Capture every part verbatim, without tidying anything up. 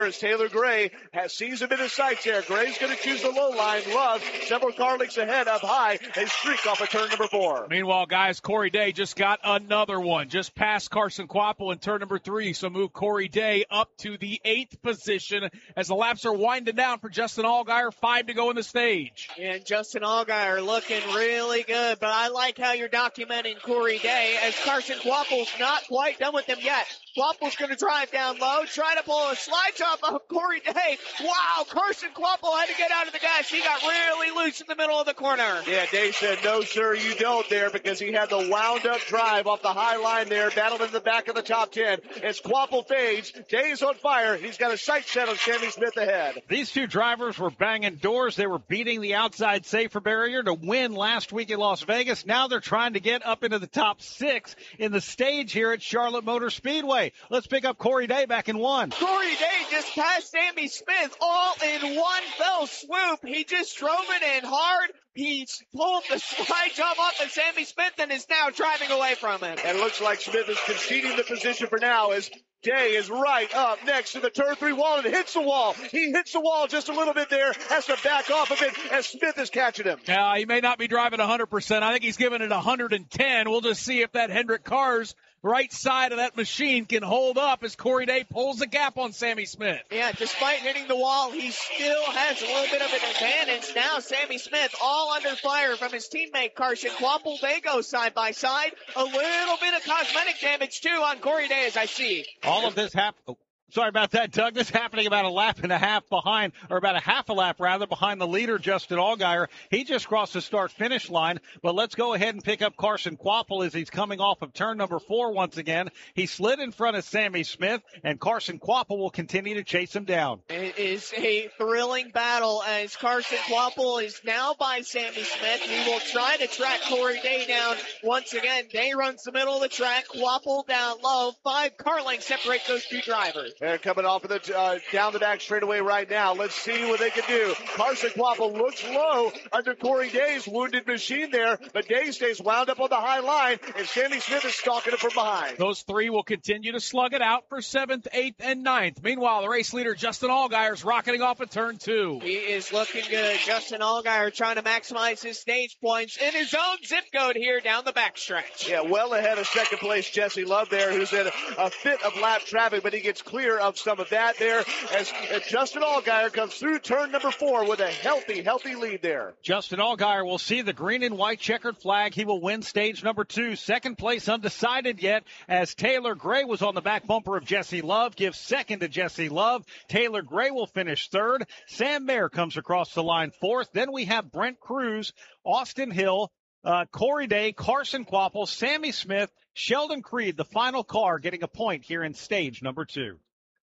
As Taylor Gray has sees him in his sights there. Gray's going to choose the low line. Love several car lengths ahead up high. A streak off of turn number four. Meanwhile, guys, Corey Day just got another one. Just past Carson Kvapil in turn number three. So move Corey Day up to the eighth position as the laps are winding down for Justin Allgaier. Five to go in the stage. And Justin Allgaier looking really good. But I like how you're documenting Corey Day as Carson Kvapil's not quite done with him yet. Kvapil's going to drive down low, try to pull a slide job of Corey Day. Wow, Carson Kvapil had to get out of the gas. He got really loose in the middle of the corner. Yeah, Day said, no, sir, you don't there, because he had the wound-up drive off the high line there, battled in the back of the top ten. As Kvapil fades, Day's on fire. He's got a sight set on Sammy Smith ahead. These two drivers were banging doors. They were beating the outside safer barrier to win last week in Las Vegas. Now they're trying to get up into the top six in the stage here at Charlotte Motor Speedway. Let's pick up Corey Day back in one. Corey Day just passed Sammy Smith all in one fell swoop. He just drove it in hard. He pulled the slide jump off of Sammy Smith and is now driving away from him. And it looks like Smith is conceding the position for now as Day is right up next to the turn three wall and hits the wall. He hits the wall just a little bit there, has to back off a bit as Smith is catching him. Yeah, he may not be driving one hundred percent. I think he's giving it one hundred ten. We'll just see if that Hendrick Cars right side of that machine can hold up as Corey Day pulls the gap on Sammy Smith. Yeah, despite hitting the wall, he still has a little bit of an advantage. Now Sammy Smith all under fire from his teammate Carson Kvapil. They go side by side. A little bit of cosmetic damage too on Corey Day as I see. All of this happened. Oh, sorry about that, Doug. This is happening about a lap and a half behind, or about a half a lap rather, behind the leader, Justin Allgaier. He just crossed the start-finish line, but let's go ahead and pick up Carson Kvapil as he's coming off of turn number four once again. He slid in front of Sammy Smith, and Carson Kvapil will continue to chase him down. It is a thrilling battle as Carson Kvapil is now by Sammy Smith. He will try to track Corey Day down once again. Day runs the middle of the track, Kvapil down low. Five car lengths separate those two drivers. They're coming off of the uh, down the back straightaway right now. Let's see what they can do. Carson Kvapil looks low under Corey Day's wounded machine there, but Day stays wound up on the high line, and Sammy Smith is stalking him from behind. Those three will continue to slug it out for seventh, eighth, and ninth. Meanwhile, the race leader, Justin Allgaier, is rocketing off at turn two. He is looking good. Justin Allgaier trying to maximize his stage points in his own zip code here down the backstretch. Yeah, well ahead of second place Jesse Love there, who's in a fit of lap traffic, but he gets clear of some of that there as, as Justin Allgaier comes through turn number four with a healthy, healthy lead there. Justin Allgaier will see the green and white checkered flag. He will win stage number two. Second place undecided yet as Taylor Gray was on the back bumper of Jesse Love. Gives second to Jesse Love. Taylor Gray will finish third. Sam Mayer comes across the line fourth. Then we have Brent Cruz, Austin Hill, uh, Corey Day, Carson Kvapil, Sammy Smith, Sheldon Creed, the final car, getting a point here in stage number two.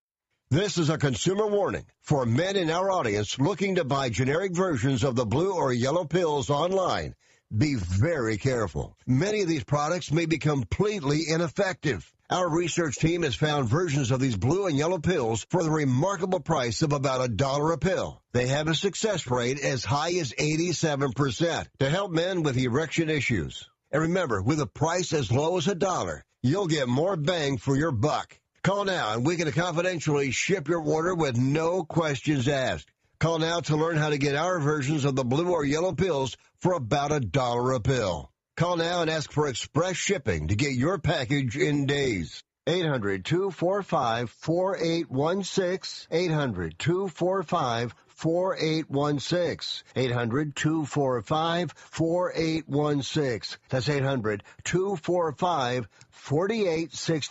This is a consumer warning for men in our audience looking to buy generic versions of the blue or yellow pills online. Be very careful. Many of these products may be completely ineffective. Our research team has found versions of these blue and yellow pills for the remarkable price of about a dollar a pill. They have a success rate as high as eighty-seven percent to help men with erection issues. And remember, with a price as low as a dollar, you'll get more bang for your buck. Call now and we can confidentially ship your order with no questions asked. Call now to learn how to get our versions of the blue or yellow pills for about a dollar a pill. Call now and ask for express shipping to get your package in days. eight hundred, two four five, four eight one six. eight hundred, two four five, four eight one six. eight hundred, two four five, four eight one six. That's eight hundred, two four five, four eight one six.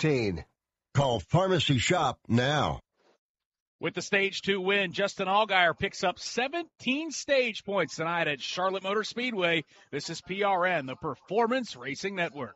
Call Pharmacy Shop now. With the stage two win, Justin Allgaier picks up seventeen stage points tonight at Charlotte Motor Speedway. This is P R N, the Performance Racing Network.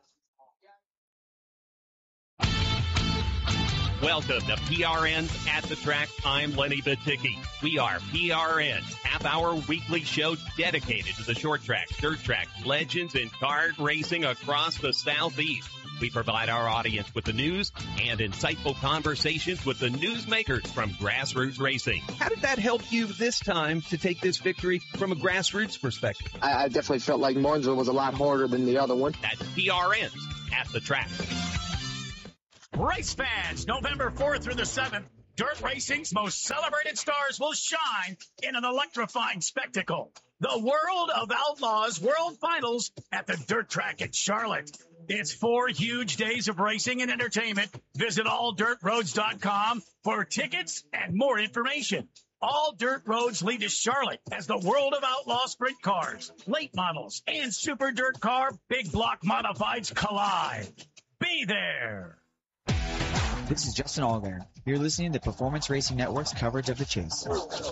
Welcome to P R N's At the Track. I'm Lenny Baticki. We are P R N's half-hour weekly show dedicated to the short track, dirt track, legends, and kart racing across the Southeast. We provide our audience with the news and insightful conversations with the newsmakers from grassroots racing. How did that help you this time to take this victory from a grassroots perspective? I, I definitely felt like Martinsville was a lot harder than the other one. That's P R N's At the Track. Race fans, November fourth through the seventh, Dirt racing's most celebrated stars will shine in an electrifying spectacle. The World of Outlaws World Finals at the Dirt Track at Charlotte. It's four huge days of racing and entertainment. Visit all dirt roads dot com for tickets and more information. All dirt roads lead to Charlotte as the World of Outlaw sprint cars, late models, and super dirt car big block modifieds collide. Be there. This is Justin Allgaier. You're listening to Performance Racing Network's coverage of the chase.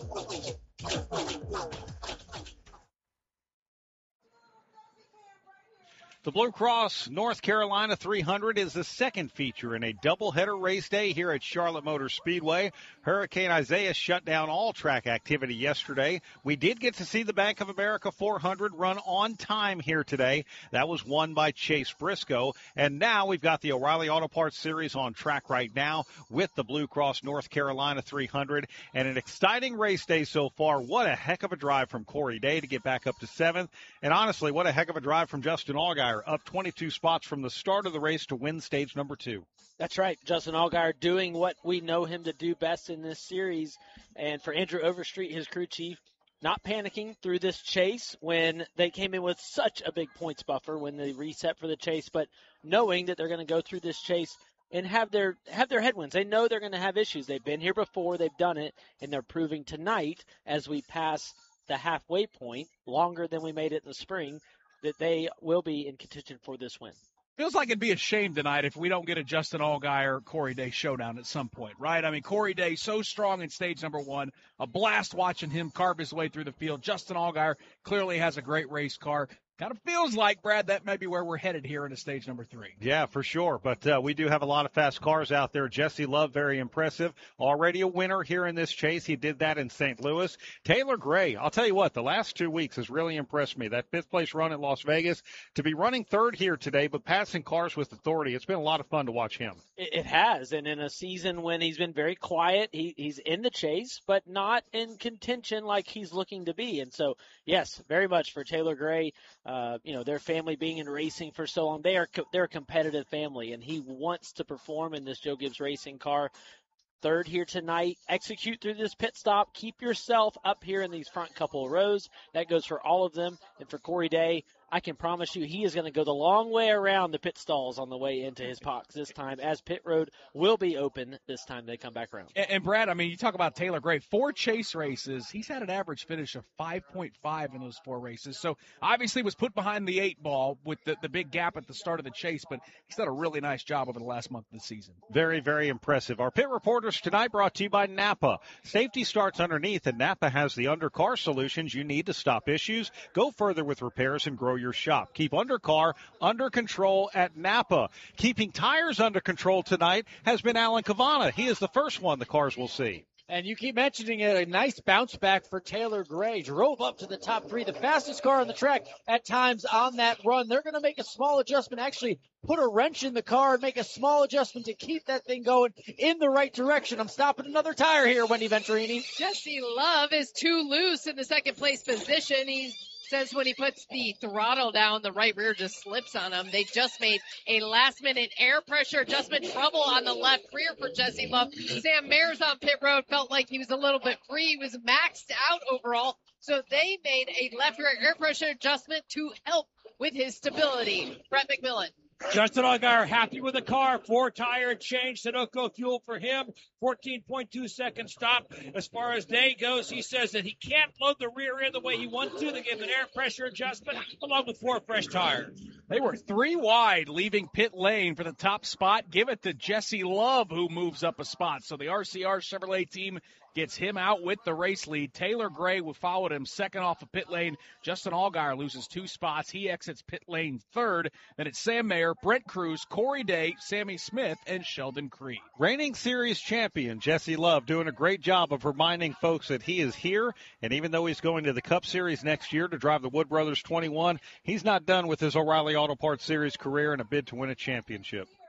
The Blue Cross North Carolina three hundred is the second feature in a doubleheader race day here at Charlotte Motor Speedway. Hurricane Isaiah shut down all track activity yesterday. We did get to see the Bank of America four hundred run on time here today. That was won by Chase Briscoe. And now we've got the O'Reilly Auto Parts Series on track right now with the Blue Cross North Carolina three hundred. And an exciting race day so far. What a heck of a drive from Corey Day to get back up to seventh. And honestly, what a heck of a drive from Justin Allgaier, up twenty-two spots from the start of the race to win stage number two. That's right. Justin Allgaier doing what we know him to do best in this series. And for Andrew Overstreet, his crew chief, not panicking through this chase when they came in with such a big points buffer when they reset for the chase, but knowing that they're going to go through this chase and have their have their headwinds. They know they're going to have issues. They've been here before. They've done it, and they're proving tonight as we pass the halfway point, longer than we made it in the spring, that they will be in contention for this win. Feels like it'd be a shame tonight if we don't get a Justin Allgaier, Corey Day showdown at some point, right? I mean, Corey Day so strong in stage number one. A blast watching him carve his way through the field. Justin Allgaier clearly has a great race car. Kind of feels like, Brad, that may be where we're headed here into stage number three. Yeah, for sure. But uh, we do have a lot of fast cars out there. Jesse Love, very impressive. Already a winner here in this chase. He did that in Saint Louis. Taylor Gray, I'll tell you what, the last two weeks has really impressed me. That fifth place run at Las Vegas, to be running third here today, but passing cars with authority. It's been a lot of fun to watch him. It, it has. And in a season when he's been very quiet, he, he's in the chase, but not in contention like he's looking to be. And so, yes, very much for Taylor Gray. Uh, you know, their family being in racing for so long, they are co- they're a competitive family, and he wants to perform in this Joe Gibbs racing car. Third here tonight. Execute through this pit stop. Keep yourself up here in these front couple of rows. That goes for all of them. And for Corey Day, I can promise you he is going to go the long way around the pit stalls on the way into his box this time, as pit road will be open this time they come back around. And, and Brad, I mean, you talk about Taylor Gray. Four chase races. He's had an average finish of five point five in those four races. So obviously was put behind the eight ball with the, the big gap at the start of the chase, but he's done a really nice job over the last month of the season. Very, very impressive. Our pit reporters tonight brought to you by Napa. Safety starts underneath, and Napa has the undercar solutions you need to stop issues, go further with repairs, and grow your shop. Keep undercar under control at Napa. Keeping tires under control tonight has been Alan Cavana. He is the first one the cars will see. And you keep mentioning it, a nice bounce back for Taylor Gray. Drove up to the top three, the fastest car on the track at times on that run. They're going to make a small adjustment, actually put a wrench in the car and make a small adjustment to keep that thing going in the right direction. I'm stopping another tire here, Wendy Venturini. Jesse Love is too loose in the second place position. He's says when he puts the throttle down, the right rear just slips on him. They just made a last-minute air pressure adjustment. Trouble on the left rear for Jesse Love. Sam Mayers on pit road felt like he was a little bit free. He was maxed out overall. So they made a left rear air pressure adjustment to help with his stability. Brett McMillan. Justin Allgaier happy with the car. Four tire change. Sunoco fuel for him. fourteen point two second stop. As far as Day goes, he says that he can't load the rear end the way he wants to. They gave him an air pressure adjustment along with four fresh tires. They were three wide, leaving pit lane for the top spot. Give it to Jesse Love, who moves up a spot. So the R C R Chevrolet team gets him out with the race lead. Taylor Gray will follow him second off of pit lane. Justin Allgaier loses two spots. He exits pit lane third. Then it's Sam Mayer, Brent Cruz, Corey Day, Sammy Smith, and Sheldon Creed. Reigning series champion Jesse Love doing a great job of reminding folks that he is here. And even though he's going to the Cup Series next year to drive the Wood Brothers twenty-one, he's not done with his O'Reilly Auto Parts Series career and a bid to win a championship.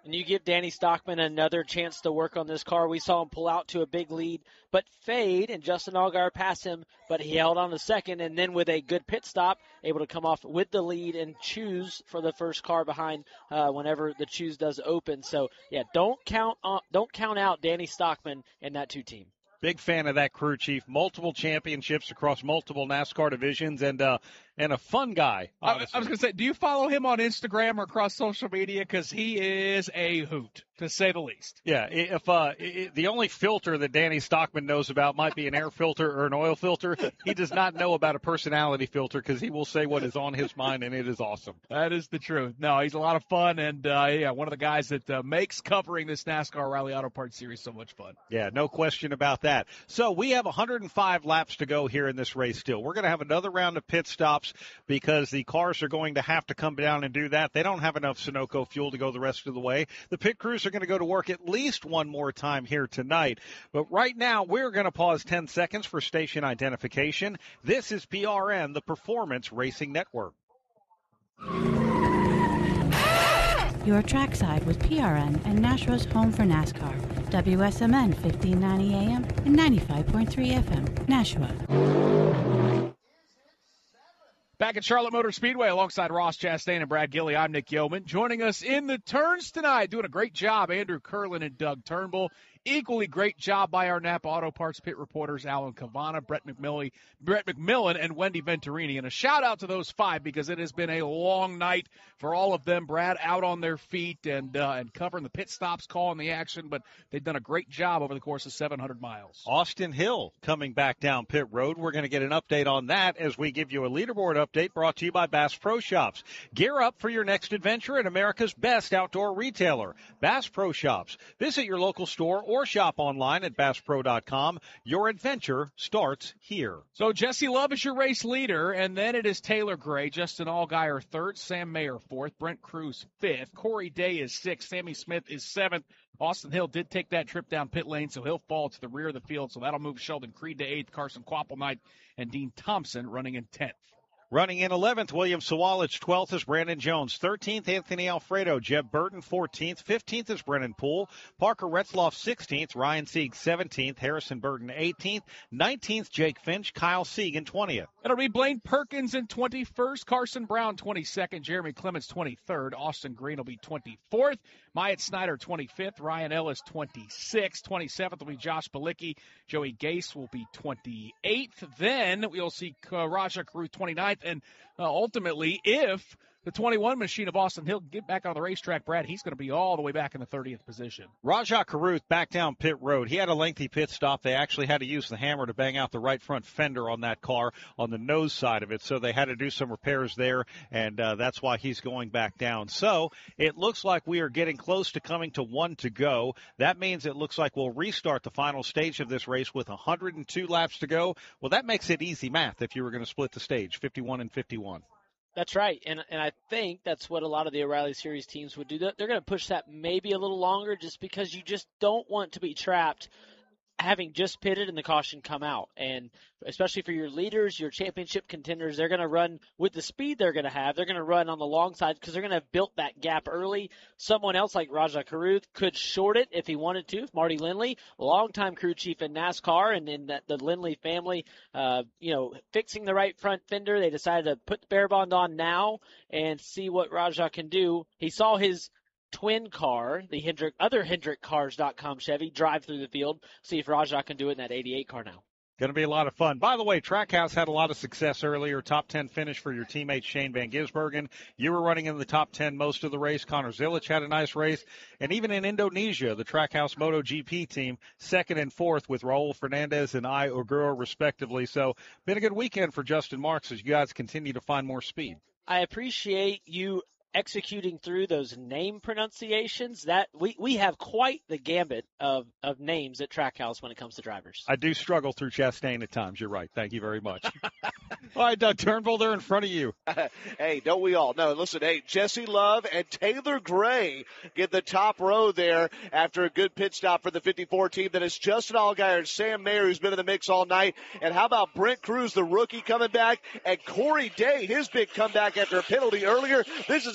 and you give Danny Stockman another chance to work on this car. We saw him pull out to a big lead, but fade, and Justin Allgaier passed him, but he held on to second, and then with a good pit stop, able to come off with the lead and choose for the first car behind uh, whenever the choose does open. So, yeah, don't count on, don't count out Danny Stockman and that two team. Big fan of that crew chief. Multiple championships across multiple NASCAR divisions, and uh, and a fun guy. I, I was going to say, do you follow him on Instagram or across social media? Because he is a hoot, to say the least. Yeah, if uh, it, the only filter that Danny Stockman knows about might be an air filter or an oil filter, he does not know about a personality filter because he will say what is on his mind, and it is awesome. That is the truth. No, he's a lot of fun, and uh, yeah, one of the guys that uh, makes covering this NASCAR O'Reilly Auto Parts Series so much fun. Yeah, no question about that. So we have one hundred five laps to go here in this race still. We're going to have another round of pit stops because the cars are going to have to come down and do that. They don't have enough Sunoco fuel to go the rest of the way. The pit crews are going to go to work at least one more time here tonight. But right now, we're going to pause ten seconds for station identification. This is P R N, the Performance Racing Network. Your trackside with P R N and Nashua's home for NASCAR. W S M N fifteen ninety A M and ninety-five point three F M. Nashua. Back at Charlotte Motor Speedway alongside Ross Chastain and Brad Gilley, I'm Nick Yeoman. Joining us in the turns tonight, doing a great job, Andrew Curlin and Doug Turnbull. Equally great job by our Napa Auto Parts pit reporters, Alan Cavana, Brett McMillan, Brett McMillan, and Wendy Venturini. And a shout-out to those five because it has been a long night for all of them. Brad out on their feet and uh, and covering the pit stops, calling the action, but they've done a great job over the course of seven hundred miles. Austin Hill coming back down pit road. We're going to get an update on that as we give you a leaderboard update brought to you by Bass Pro Shops. Gear up for your next adventure at America's best outdoor retailer, Bass Pro Shops. Visit your local store or shop online at bass pro dot com. Your adventure starts here. So Jesse Love is your race leader, and then it is Taylor Gray, Justin Allgaier third, Sam Mayer fourth, Brent Cruz fifth, Corey Day is sixth, Sammy Smith is seventh. Austin Hill did take that trip down pit lane, so he'll fall to the rear of the field, so that'll move Sheldon Creed to eighth, Carson Quappelnight and Dean Thompson running in tenth. Running in eleventh, William Sawalich. twelfth is Brandon Jones. thirteenth, Anthony Alfredo. Jeb Burton, fourteenth. fifteenth is Brennan Poole. Parker Retzloff, sixteenth. Ryan Sieg, seventeenth. Harrison Burton, eighteenth. nineteenth, Jake Finch. Kyle Segan, twentieth. It'll be Blaine Perkins in twenty-first. Carson Brown, twenty-second. Jeremy Clements, twenty-third. Austin Green will be twenty-fourth. Myatt Snyder, twenty-fifth. Ryan Ellis, twenty-sixth. twenty-seventh will be Josh Balicki. Joey Gase will be twenty-eighth. Then we'll see uh, Raja Caruth, twenty-ninth. And uh, ultimately, if the twenty-one machine of Austin Hill get back on the racetrack, Brad, he's going to be all the way back in the thirtieth position. Raja Caruth back down pit road. He had a lengthy pit stop. They actually had to use the hammer to bang out the right front fender on that car on the nose side of it. So they had to do some repairs there, and uh, that's why he's going back down. So it looks like we are getting close to coming to one to go. That means it looks like we'll restart the final stage of this race with one hundred two laps to go. Well, that makes it easy math if you were going to split the stage, fifty-one and fifty-one. That's right, and and I think that's what a lot of the O'Reilly Series teams would do. They're going to push that maybe a little longer just because you just don't want to be trapped having just pitted and the caution come out. And especially for your leaders, your championship contenders, they're going to run with the speed they're going to have. They're going to run on the long side because they're going to have built that gap early. Someone else like Raja Caruth could short it if he wanted to. Marty Lindley, longtime crew chief in NASCAR and in the, the Lindley family, uh, you know, fixing the right front fender. They decided to put the bare bond on now and see what Raja can do. He saw his twin car, the Hendrick, other Hendrick Cars dot com Chevy, drive through the field, see if Raja can do it in that eighty-eight car now. Going to be a lot of fun. By the way, Trackhouse had a lot of success earlier. Top ten finish for your teammate Shane Van Gisbergen. You were running in the top ten most of the race. Connor Zilich had a nice race. And even in Indonesia, the Trackhouse MotoGP team, second and fourth with Raul Fernandez and I Ogura, respectively. So been a good weekend for Justin Marks as you guys continue to find more speed. I appreciate you executing through those name pronunciations. That we, we have quite the gambit of, of names at Trackhouse when it comes to drivers. I do struggle through Chastain at times. You're right. Thank you very much. All right, Doug Turnbull, they're in front of you. Hey, don't we all? No, listen, hey, Jesse Love and Taylor Gray get the top row there after a good pit stop for the fifty-four team. That is Justin Allgaier and Sam Mayer, who's been in the mix all night. And how about Brent Cruz, the rookie, coming back? And Corey Day, his big comeback after a penalty earlier. This is a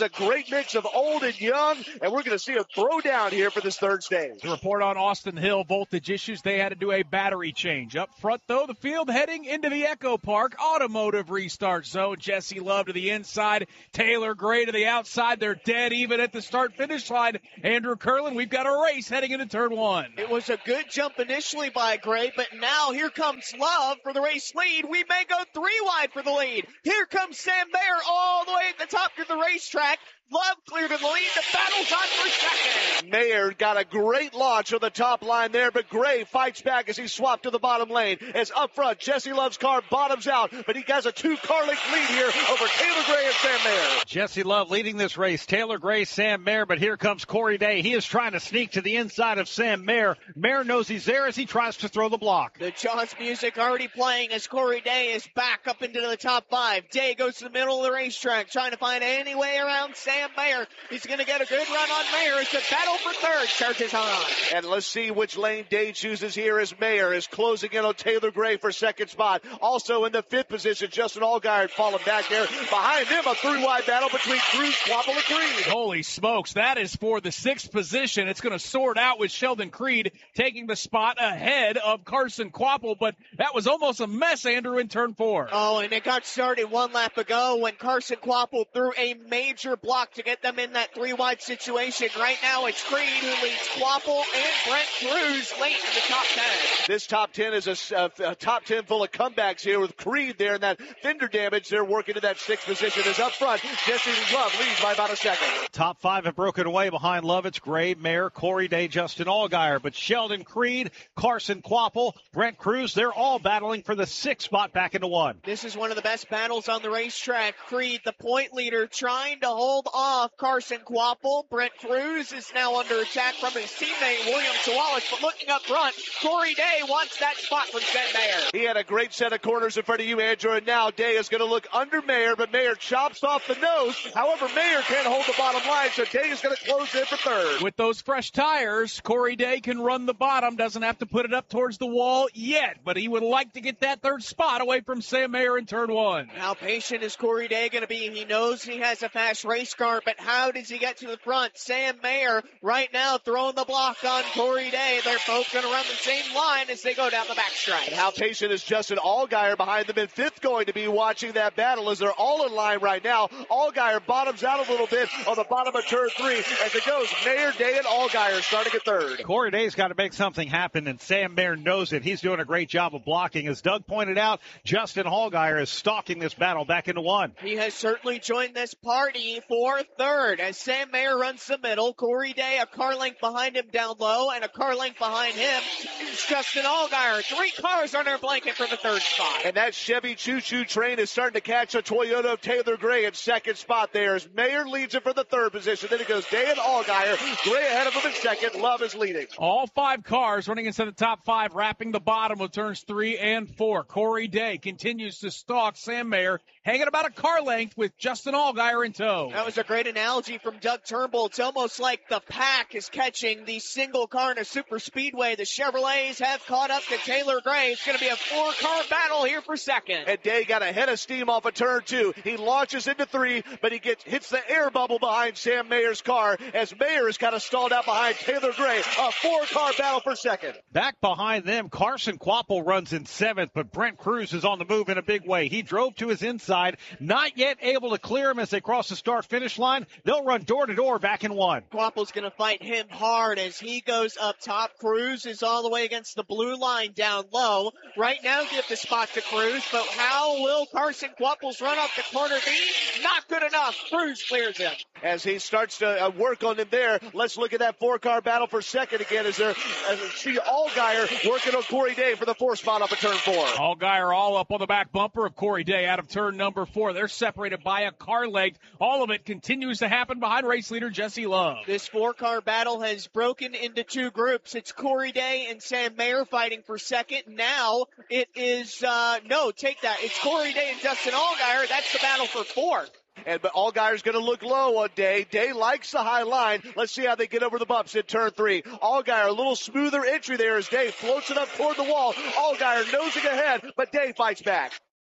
a great mix of old and young, and we're going to see a throwdown here for this third stage. The report on Austin Hill voltage issues. They had to do a battery change. Up front, though, the field heading into the Echo Park Automotive Restart Zone. Jesse Love to the inside. Taylor Gray to the outside. They're dead even at the start-finish line. Andrew Curlin, we've got a race heading into turn one. It was a good jump initially by Gray, but now here comes Love for the race lead. We may go three wide for the lead. Here comes Sam Mayer all the way at the top of the racetrack. Love cleared in the lead. The battle's on for second. Mayer got a great launch on the top line there, but Gray fights back as he swapped to the bottom lane. As up front, Jesse Love's car bottoms out, but he has a two-car length lead here over Taylor Gray and Sam Mayer. Jesse Love leading this race. Taylor Gray, Sam Mayer, but here comes Corey Day. He is trying to sneak to the inside of Sam Mayer. Mayer knows he's there as he tries to throw the block. The Jaws music already playing as Corey Day is back up into the top five. Day goes to the middle of the racetrack, trying to find any way around Sam Mayer. He's going to get a good run on Mayer. It's a battle for third. Charges on. And let's see which lane Day chooses here as Mayer is closing in on Taylor Gray for second spot. Also in the fifth position, Justin Allgaier falling back there. Behind him, a three-wide battle between Cruz, Quapple, and Creed. Holy smokes, that is for the sixth position. It's going to sort out with Sheldon Creed taking the spot ahead of Carson Quapple, but that was almost a mess, Andrew, in turn four. Oh, and it got started one lap ago when Carson Quapple threw a major block to get them in that three-wide situation. Right now, it's Creed who leads Quapple and Brent Cruz late in the top ten. This top ten is a, a, a top ten full of comebacks here with Creed there and that fender damage. They're working to that sixth position. As up front, Jesse Love leads by about a second. Top five have broken away behind Love. It's Gray, Mayer, Corey Day, Justin Allgaier. But Sheldon Creed, Carson Quapple, Brent Cruz, they're all battling for the sixth spot back into one. This is one of the best battles on the racetrack. Creed, the point leader, trying to hold off Carson Quapple. Brent Cruz is now under attack from his teammate William Sawalich, but looking up front, Corey Day wants that spot from Sam Mayer. He had a great set of corners in front of you, Andrew, and now Day is going to look under Mayer, but Mayer chops off the nose. However, Mayer can't hold the bottom line, so Day is going to close in for third. With those fresh tires, Corey Day can run the bottom, doesn't have to put it up towards the wall yet, but he would like to get that third spot away from Sam Mayer in turn one. How patient is Corey Day going to be? He knows he has a fast race car, but how does he get to the front? Sam Mayer right now throwing the block on Corey Day. They're both going to run the same line as they go down the backstretch. And how patient is Justin Allgaier behind them in fifth going to be watching that battle as they're all in line right now. Allgaier bottoms out a little bit on the bottom of turn three as it goes. Mayer, Day, and Allgaier starting at third. Corey Day's got to make something happen, and Sam Mayer knows it. He's doing a great job of blocking. As Doug pointed out, Justin Allgaier is stalking this battle back into one. He has certainly joined this party for third as Sam Mayer runs the middle. Corey Day a car length behind him down low, and a car length behind him is Justin Allgaier. Three cars on their blanket for the third spot. And that Chevy choo-choo train is starting to catch a Toyota of Taylor Gray in second spot there as Mayer leads it for the third position. Then it goes Day and Allgaier. Gray ahead of him in second. Love is leading. All five cars running into the top five, wrapping the bottom of turns three and four. Corey Day continues to stalk Sam Mayer, hanging about a car length with Justin Allgaier in tow. That was a great analogy from Doug Turnbull. It's almost like the pack is catching the single car in a super speedway. The Chevrolets have caught up to Taylor Gray. It's going to be a four-car battle here for second. And Day got a head of steam off of turn two. He launches into three, but he gets hits the air bubble behind Sam Mayer's car as Mayer is kind of stalled out behind Taylor Gray. A four-car battle for second. Back behind them, Carson Quapple runs in seventh, but Brent Cruz is on the move in a big way. He drove to his inside, not yet able to clear him as they cross the start-finish line. They'll run door-to-door back in one. Quapple's going to fight him hard as he goes up top. Cruz is all the way against the blue line down low. Right now, give the spot to Cruz, but how will Carson Quapple's run up the corner be? Not good enough. Cruz clears him. As he starts to uh, work on him there, let's look at that four-car battle for second again as they're as we see Allgaier working on Corey Day for the fourth spot up at turn four. Allgaier all up on the back bumper of Corey Day out of turn number four. They're separated by a car length. All of it continues to happen behind race leader Jesse Love. This four-car battle has broken into two groups. It's Corey Day and Sam Mayer fighting for second. Now it is, uh, no, take that. It's Corey Day and Justin Allgaier. That's the battle for fourth. And but Allgaier's going to look low on Day. Day likes the high line. Let's see how they get over the bumps in turn three. Allgaier, a little smoother entry there as Day floats it up toward the wall. Allgaier nosing ahead, but Day fights back.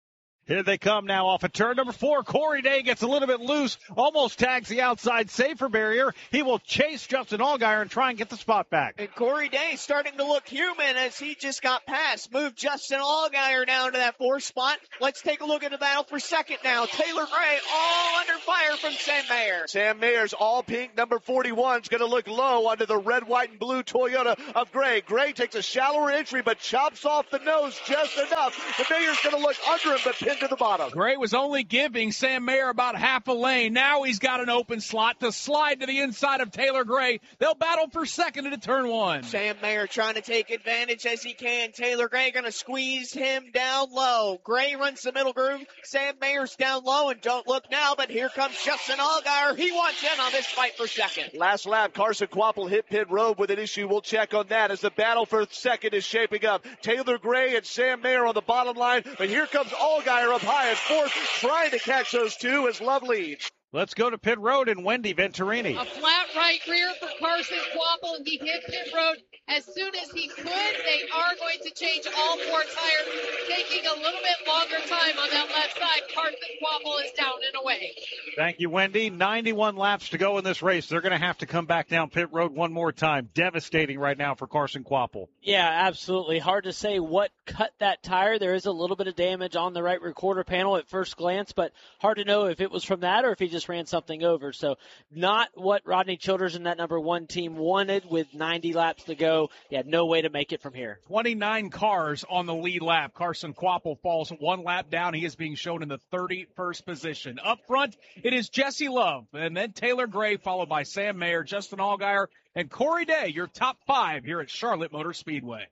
Here they come now off of turn number four. Corey Day gets a little bit loose, almost tags the outside safer barrier. He will chase Justin Allgaier and try and get the spot back. And Corey Day starting to look human as he just got past. Moved Justin Allgaier down to that fourth spot. Let's take a look at the battle for second now. Taylor Gray all under fire from Sam Mayer. Sam Mayer's all pink number forty-one is going to look low under the red, white, and blue Toyota of Gray. Gray takes a shallower entry but chops off the nose just enough. The Mayer's going to look under him but pinned to the bottom. Gray was only giving Sam Mayer about half a lane. Now he's got an open slot to slide to the inside of Taylor Gray. They'll battle for second into turn one. Sam Mayer trying to take advantage as he can. Taylor Gray going to squeeze him down low. Gray runs the middle groove. Sam Mayer's down low, and don't look now, but here comes Justin Allgaier. He wants in on this fight for second. Last lap, Carson Kvapil hit pit road with an issue. We'll check on that as the battle for second is shaping up. Taylor Gray and Sam Mayer on the bottom line, but here comes Allgaier up high at fourth, trying to catch those two as Love leads. Let's go to pit road and Wendy Venturini. A flat right rear for Carson Kvapil, and he hit pit road as soon as he could. They are going to change all four tires, taking a little bit longer time on that left side. Carson Kvapil is down and away. Thank you, Wendy. ninety-one laps to go in this race. They're going to have to come back down pit road one more time. Devastating right now for Carson Kvapil. Yeah, absolutely. Hard to say what cut that tire. There is a little bit of damage on the right rear quarter panel at first glance, but hard to know if it was from that or if he just ran something over. So not what Rodney Childers and that number one team wanted with ninety laps to go. He had no way to make it from here. twenty-nine cars on the lead lap. Carson Kvapil falls one lap down. He is being shown in the thirty-first position. Up front, it is Jesse Love, and then Taylor Gray, followed by Sam Mayer, Justin Allgaier, and Corey Day, your top five here at Charlotte Motor Speedway.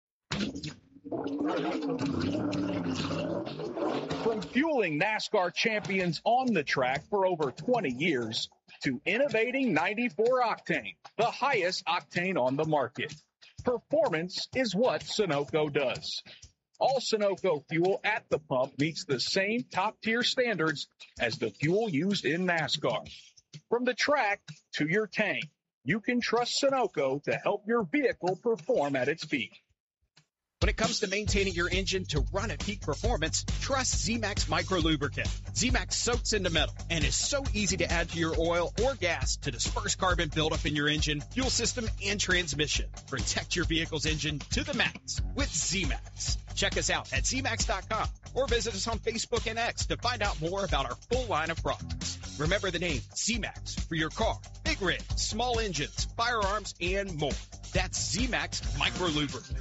From fueling NASCAR champions on the track for over twenty years to innovating ninety-four octane, the highest octane on the market. Performance is what Sunoco does. All Sunoco fuel at the pump meets the same top-tier standards as the fuel used in NASCAR. From the track to your tank, you can trust Sunoco to help your vehicle perform at its peak. When it comes to maintaining your engine to run at peak performance, trust Z-Max Micro Lubricant. Z-Max soaks into metal and is so easy to add to your oil or gas to disperse carbon buildup in your engine, fuel system, and transmission. Protect your vehicle's engine to the max with Z-Max. Check us out at Z max dot com or visit us on Facebook and X to find out more about our full line of products. Remember the name Z-Max for your car, big rigs, small engines, firearms, and more. That's Z-Max Micro Lubricant.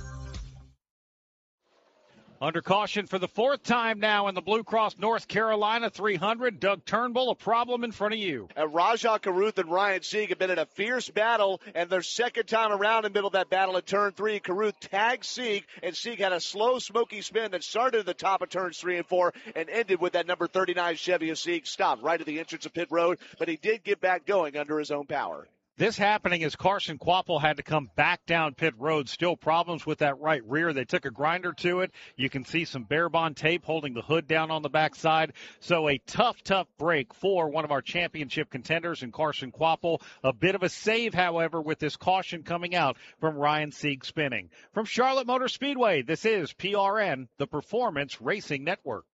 Under caution for the fourth time now in the Blue Cross North Carolina three hundred. Doug Turnbull, a problem in front of you. And Rajah Caruth and Ryan Sieg have been in a fierce battle, and their second time around in the middle of that battle at turn three. Caruth tagged Sieg, and Sieg had a slow, smoky spin that started at the top of turns three and four and ended with that number thirty-nine Chevy of Sieg stopped right at the entrance of pit road, but he did get back going under his own power. This happening as Carson Kvapil had to come back down pit road. Still problems with that right rear. They took a grinder to it. You can see some bare bond tape holding the hood down on the backside. So a tough, tough break for one of our championship contenders in Carson Kvapil. A bit of a save, however, with this caution coming out from Ryan Sieg spinning. From Charlotte Motor Speedway, this is P R N, the Performance Racing Network.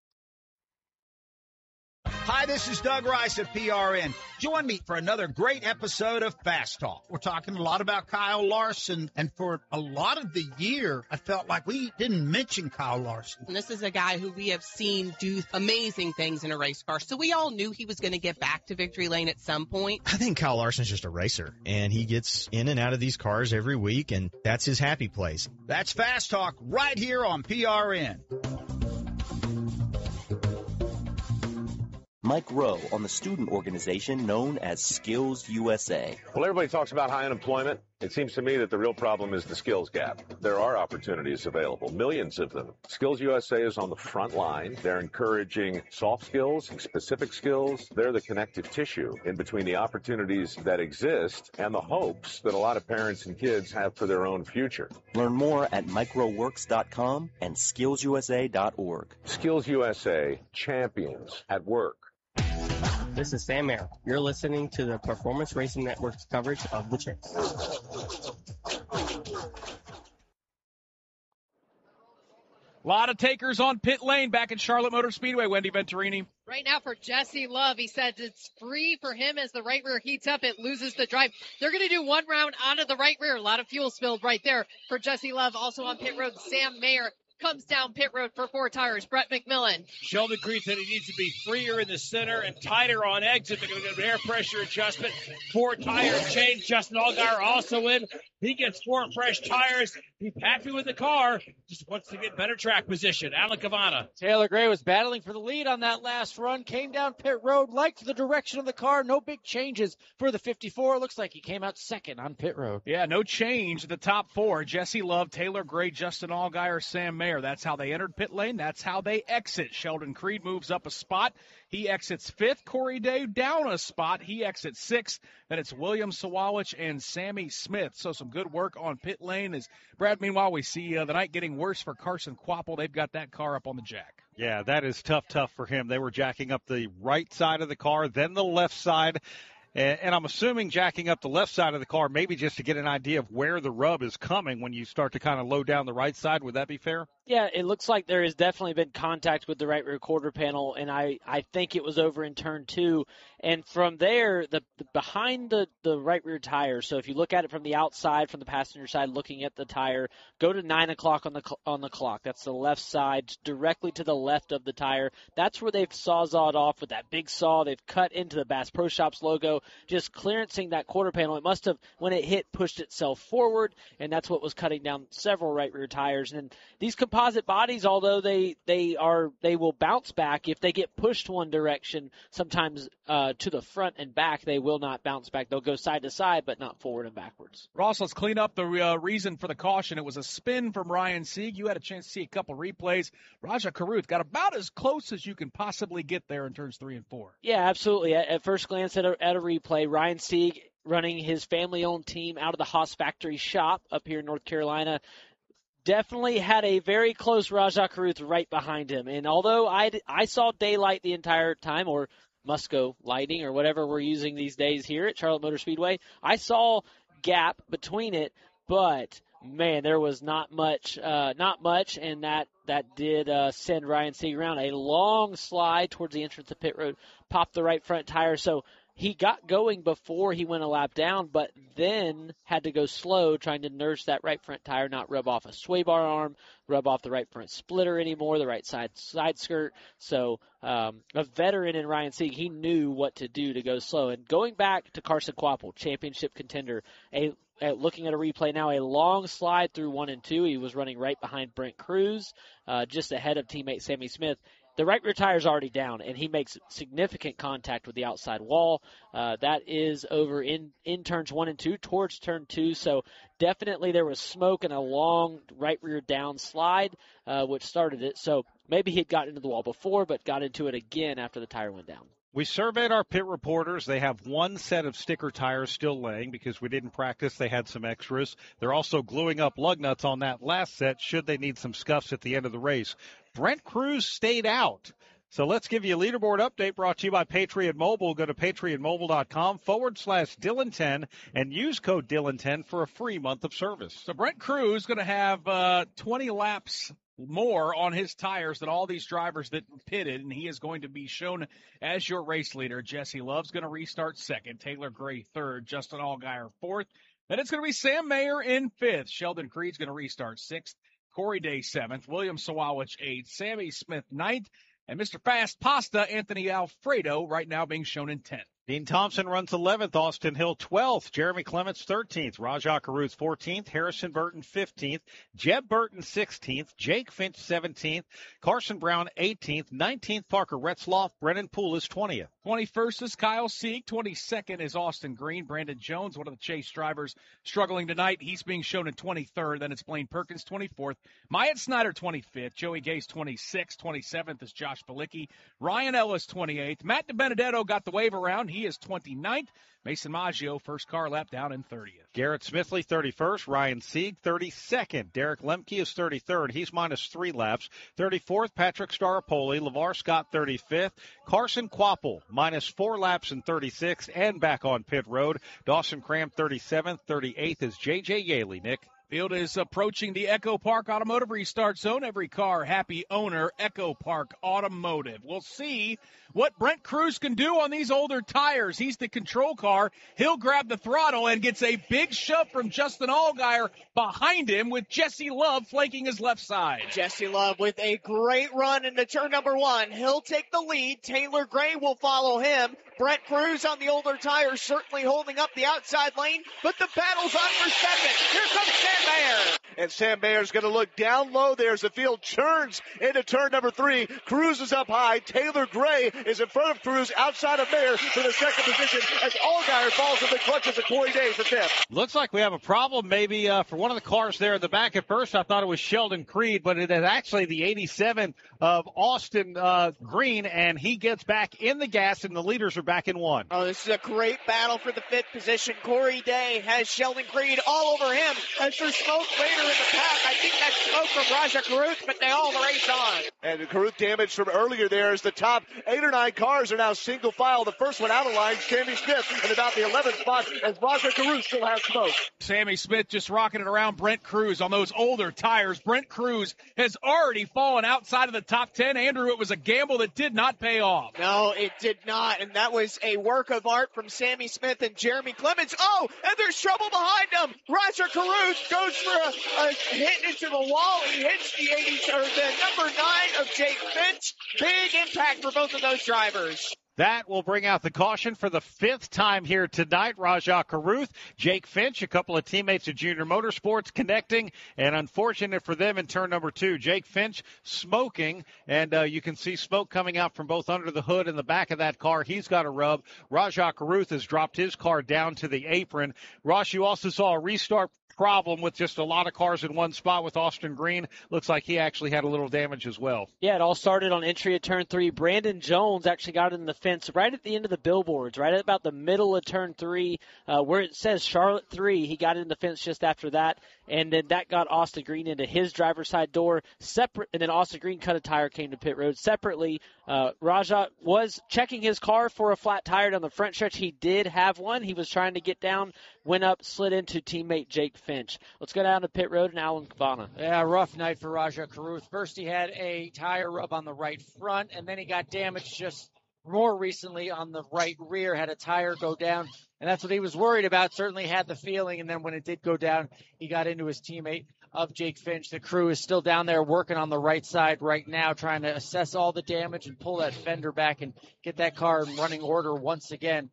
Hi, this is Doug Rice at P R N. Join me for another great episode of Fast Talk. We're talking a lot about Kyle Larson, and for a lot of the year, I felt like we didn't mention Kyle Larson. And this is a guy who we have seen do amazing things in a race car, so we all knew he was going to get back to victory lane at some point. I think Kyle Larson's just a racer, and he gets in and out of these cars every week, and that's his happy place. That's Fast Talk right here on P R N. Mike Rowe on the student organization known as Skills U S A. Well, everybody talks about high unemployment. It seems to me that the real problem is the skills gap. There are opportunities available, millions of them. Skills U S A is on the front line. They're encouraging soft skills, specific skills. They're the connective tissue in between the opportunities that exist and the hopes that a lot of parents and kids have for their own future. Learn more at microworks dot com and skills u s a dot org. Skills U S A, champions at work. This is Sam Mayer. You're listening to the Performance Racing Network's coverage of the chase. A lot of takers on pit lane back at Charlotte Motor Speedway, Wendy Venturini. Right now for Jesse Love, he says it's free for him as the right rear heats up. It loses the drive. They're going to do one round onto the right rear. A lot of fuel spilled right there for Jesse Love. Also on pit road, Sam Mayer comes down pit road for four tires. Brett McMillan. Sheldon Creed said he needs to be freer in the center and tighter on exit. They're going to get an air pressure adjustment. Four tire change. Justin Allgaier also in. He gets four fresh tires. He's happy with the car. Just wants to get better track position. Alan Cavana. Taylor Gray was battling for the lead on that last run. Came down pit road, liked the direction of the car. No big changes for the fifty-four. Looks like he came out second on pit road. Yeah, no change. The top four, Jesse Love, Taylor Gray, Justin Allgaier, Sam Mayer. That's how they entered pit lane. That's how they exit. Sheldon Creed moves up a spot. He exits fifth. Corey Day down a spot. He exits sixth. Then it's William Sawalich and Sammy Smith. So some good work on pit lane. As Brad, meanwhile, we see uh, the night getting worse for Carson Kvapil. They've got that car up on the jack. Yeah, that is tough, tough for him. They were jacking up the right side of the car, then the left side. And I'm assuming jacking up the left side of the car maybe just to get an idea of where the rub is coming when you start to kind of low down the right side. Would that be fair? Yeah, it looks like there has definitely been contact with the right rear quarter panel, and I, I think it was over in turn two. And from there, the, the behind the, the right rear tire, so if you look at it from the outside, from the passenger side, looking at the tire, go to nine o'clock on the on the clock. That's the left side, directly to the left of the tire. That's where they've sawzawed off with that big saw. They've cut into the Bass Pro Shops logo, just clearancing that quarter panel. It must have, when it hit, pushed itself forward, and that's what was cutting down several right rear tires. And these composite bodies, although they they are they will bounce back if they get pushed one direction, sometimes uh, to the front and back, they will not bounce back. They'll go side to side, but not forward and backwards. Ross, let's clean up the uh, reason for the caution. It was a spin from Ryan Sieg. You had a chance to see a couple replays. Raja Caruth got about as close as you can possibly get there in turns three and four. Yeah, absolutely. At, at first glance at a, at a replay, Ryan Sieg, running his family-owned team out of the Haas factory shop up here in North Carolina, definitely had a very close Raja Caruth right behind him. And although I, I saw daylight the entire time, or Musco lighting, or whatever we're using these days here at Charlotte Motor Speedway, I saw gap between it, but man, there was not much, uh, not much, and that that did uh, send Ryan Sieg around. A long slide towards the entrance of pit road, popped the right front tire, so he got going before he went a lap down, but then had to go slow trying to nurse that right front tire, not rub off a sway bar arm, rub off the right front splitter anymore, the right side side skirt. So um, a veteran in Ryan Sieg, he knew what to do to go slow. And going back to Carson Kvapil, championship contender, a At looking at a replay now, a long slide through one and two. He was running right behind Brent Cruz, uh, just ahead of teammate Sammy Smith. The right rear tire is already down, and he makes significant contact with the outside wall. Uh, that is over in, in turns one and two, towards turn two. So definitely there was smoke and a long right rear down slide, uh, which started it. So maybe he'd gotten into the wall before, but got into it again after the tire went down. We surveyed our pit reporters. They have one set of sticker tires still laying because we didn't practice. They had some extras. They're also gluing up lug nuts on that last set should they need some scuffs at the end of the race. Brent Cruz stayed out. So let's give you a leaderboard update brought to you by Patriot Mobile. Go to patriotmobile.com forward slash Dylan ten and use code Dylan ten for a free month of service. So Brent Cruz going to have uh, twenty laps more on his tires than all these drivers that pitted, and he is going to be shown as your race leader. Jesse Love's going to restart second, Taylor Gray third, Justin Allgaier fourth. Then it's going to be Sam Mayer in fifth. Sheldon Creed's going to restart sixth, Corey Day seventh, William Sawalich eighth, Sammy Smith ninth, and Mister Fast Pasta, Anthony Alfredo, right now being shown in tenth. Dean Thompson runs eleventh, Austin Hill twelfth, Jeremy Clements thirteenth, Raja Caruth fourteenth, Harrison Burton fifteenth, Jeb Burton sixteenth, Jake Finch seventeenth, Carson Brown eighteenth, nineteenth Parker Retzloff, Brennan Poole is twentieth. twenty-first is Kyle Sieg, twenty-second is Austin Green, Brandon Jones, one of the Chase drivers struggling tonight. He's being shown in twenty-third, then it's Blaine Perkins twenty-fourth, Myatt Snyder twenty-fifth, Joey Gase twenty-sixth, twenty-seventh is Josh Balicki, Ryan Ellis twenty-eighth, Matt DiBenedetto got the wave around. He is twenty-ninth. Mason Maggio, first car lap down in thirtieth. Garrett Smithley, thirty-first. Ryan Sieg, thirty-second. Derek Lemke is thirty-third. He's minus three laps. thirty-fourth, Patrick Staropoli. LeVar Scott, thirty-fifth. Carson Kvapil, minus four laps in thirty-sixth and back on pit road. Dawson Cram, thirty-seventh. thirty-eighth is J J Yaley, Nick. Field is approaching the Echo Park Automotive restart zone. Every car, happy owner, Echo Park Automotive. We'll see what Brent Cruz can do on these older tires. He's the control car. He'll grab the throttle and gets a big shove from Justin Allgaier behind him with Jesse Love flanking his left side. Jesse Love with a great run into turn number one. He'll take the lead. Taylor Gray will follow him. Brent Cruz on the older tires certainly holding up the outside lane, but the battle's on for second. Here comes Sam Mayer. And Sam Mayer's going to look down low there as the field turns into turn number three. Cruz is up high. Taylor Gray is in front of Cruz outside of Mayer for the second position as Allgaier falls in the clutches of Corey Days at fifth. Looks like we have a problem maybe uh, for one of the cars there in the back. At first I thought it was Sheldon Creed, but it is actually the eighty-seven of Austin uh, Green, and he gets back in the gas, and the leaders are back in one. Oh, this is a great battle for the fifth position. Corey Day has Sheldon Creed all over him as there's smoke later in the pack. I think that's smoke from Raja Caruth, but they all race on. And the Caruth damage from earlier there is the top eight or nine cars are now single file. The first one out of line, Sammy Smith, in about the eleventh spot as Raja Caruth still has smoke. Sammy Smith just rocking it around Brent Cruz on those older tires. Brent Cruz has already fallen outside of the top ten. Andrew, it was a gamble that did not pay off. No, it did not, and that was a work of art from Sammy Smith and Jeremy Clements. Oh, and there's trouble behind them. Roger Caruth goes for a, a hit into the wall. He hits the eighty or the number nine of Jake Finch. Big impact for both of those drivers. That will bring out the caution for the fifth time here tonight. Raja Caruth, Jake Finch, a couple of teammates at Junior Motorsports connecting, and unfortunate for them in turn number two. Jake Finch smoking, and uh, you can see smoke coming out from both under the hood and the back of that car. He's got a rub. Raja Caruth has dropped his car down to the apron. Ross, you also saw a restart problem with just a lot of cars in one spot with Austin Green. Looks like he actually had a little damage as well. Yeah, it all started on entry of turn three. Brandon Jones actually got in the fence right at the end of the billboards, right at about the middle of turn three, uh, where it says Charlotte three. He got in the fence just after that, and then that got Austin Green into his driver's side door. Separate, and then Austin Green cut a tire, came to pit road. Separately, uh, Raja was checking his car for a flat tire down the front stretch. He did have one. He was trying to get down, went up, slid into teammate Jake Finch. Let's go down to pit road and Alan Cabana. Yeah, rough night for Raja Caruth. First he had a tire rub on the right front, and then he got damaged just more recently on the right rear, had a tire go down, and that's what he was worried about. Certainly had the feeling, and then when it did go down, he got into his teammate of Jake Finch. The crew is still down there working on the right side right now, trying to assess all the damage and pull that fender back and get that car in running order once again.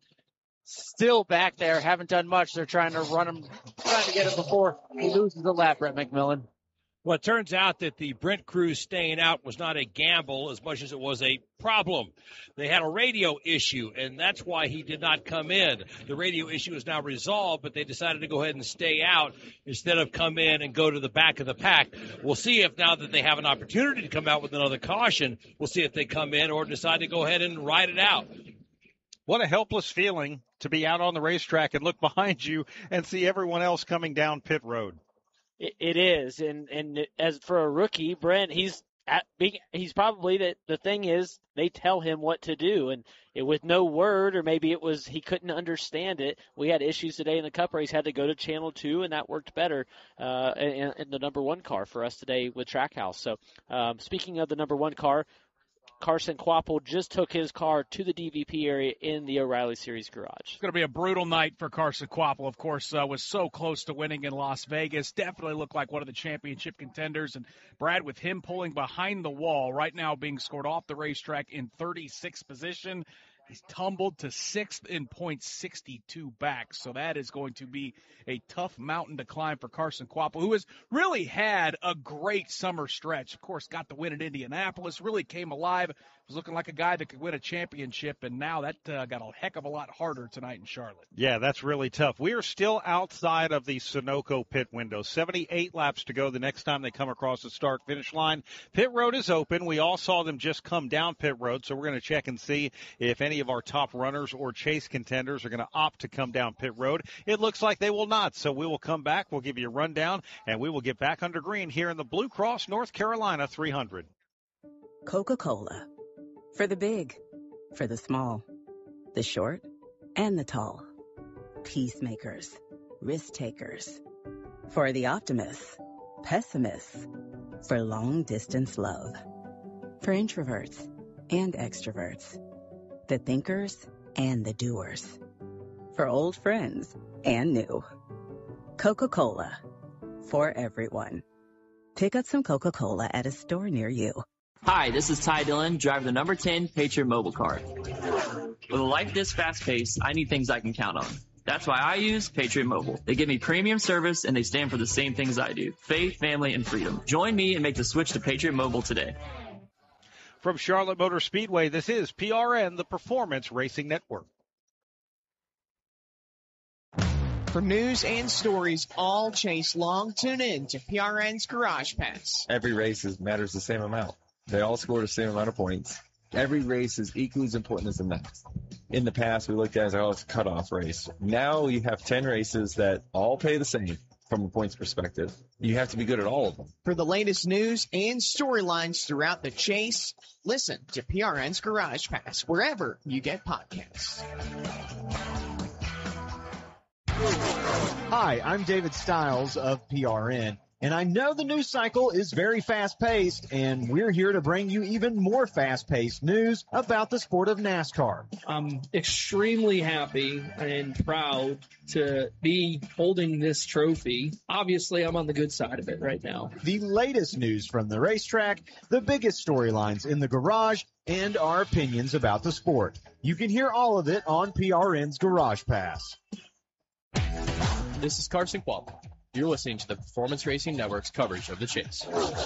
Still back there, haven't done much. They're trying to run him, trying to get him before he loses the lap, Brett McMillan. Well, it turns out that the Brent Cruz staying out was not a gamble as much as it was a problem. They had a radio issue, and that's why he did not come in. The radio issue is now resolved, but they decided to go ahead and stay out instead of come in and go to the back of the pack. We'll see if now that they have an opportunity to come out with another caution, we'll see if they come in or decide to go ahead and ride it out. What a helpless feeling to be out on the racetrack and look behind you and see everyone else coming down pit road. It, it is, and and as for a rookie, Brent, he's at, he's probably that. The thing is, they tell him what to do, and it, with no word, or maybe it was he couldn't understand it. We had issues today in the Cup race, had to go to Channel Two, and that worked better uh, in, in the number one car for us today with Trackhouse. So, um, speaking of the number one car, Carson Kvapil just took his car to the D V P area in the O'Reilly Series garage. It's going to be a brutal night for Carson Kvapil. Of course, uh, was so close to winning in Las Vegas. Definitely looked like one of the championship contenders. And Brad, with him pulling behind the wall, right now being scored off the racetrack in thirty-sixth position. He's tumbled to sixth in point six two back, so that is going to be a tough mountain to climb for Carson Kvapil, who has really had a great summer stretch. Of course, got the win at Indianapolis, really came alive, was looking like a guy that could win a championship, and now that uh, got a heck of a lot harder tonight in Charlotte. Yeah, that's really tough. We are still outside of the Sunoco pit window. seventy-eight laps to go the next time they come across the start-finish line. Pit road is open. We all saw them just come down pit road, so we're going to check and see if any of our top runners or chase contenders are going to opt to come down pit road. It looks like they will not, so we will come back. We'll give you a rundown, and we will get back under green here in the Blue Cross North Carolina three hundred. Coca-Cola. For the big, for the small, the short, and the tall. Peacemakers, risk takers, For the optimists, pessimists, for long-distance love, for introverts and extroverts, the thinkers and the doers, for old friends and new. Coca-Cola, for everyone. Pick up some Coca-Cola at a store near you. Hi, this is Ty Dillon, driver of the number ten Patriot Mobile Card. With a life this fast-paced, I need things I can count on. That's why I use Patriot Mobile. They give me premium service, and they stand for the same things I do: faith, family, and freedom. Join me and make the switch to Patriot Mobile today. From Charlotte Motor Speedway, this is P R N, the Performance Racing Network. For news and stories all chase long, tune in to P R N's Garage Pass. Every race is, matters the same amount. They all score the same amount of points. Every race is equally as important as the next. In the past, we looked at it as, oh, it's a cutoff race. Now you have ten races that all pay the same from a points perspective. You have to be good at all of them. For the latest news and storylines throughout the chase, listen to P R N's Garage Pass wherever you get podcasts. Hi, I'm David Stiles of P R N, and I know the news cycle is very fast-paced, and we're here to bring you even more fast-paced news about the sport of NASCAR. I'm extremely happy and proud to be holding this trophy. Obviously, I'm on the good side of it right now. The latest news from the racetrack, the biggest storylines in the garage, and our opinions about the sport. You can hear all of it on P R N's Garage Pass. This is Carson Quapple. You're listening to the Performance Racing Network's coverage of the chase.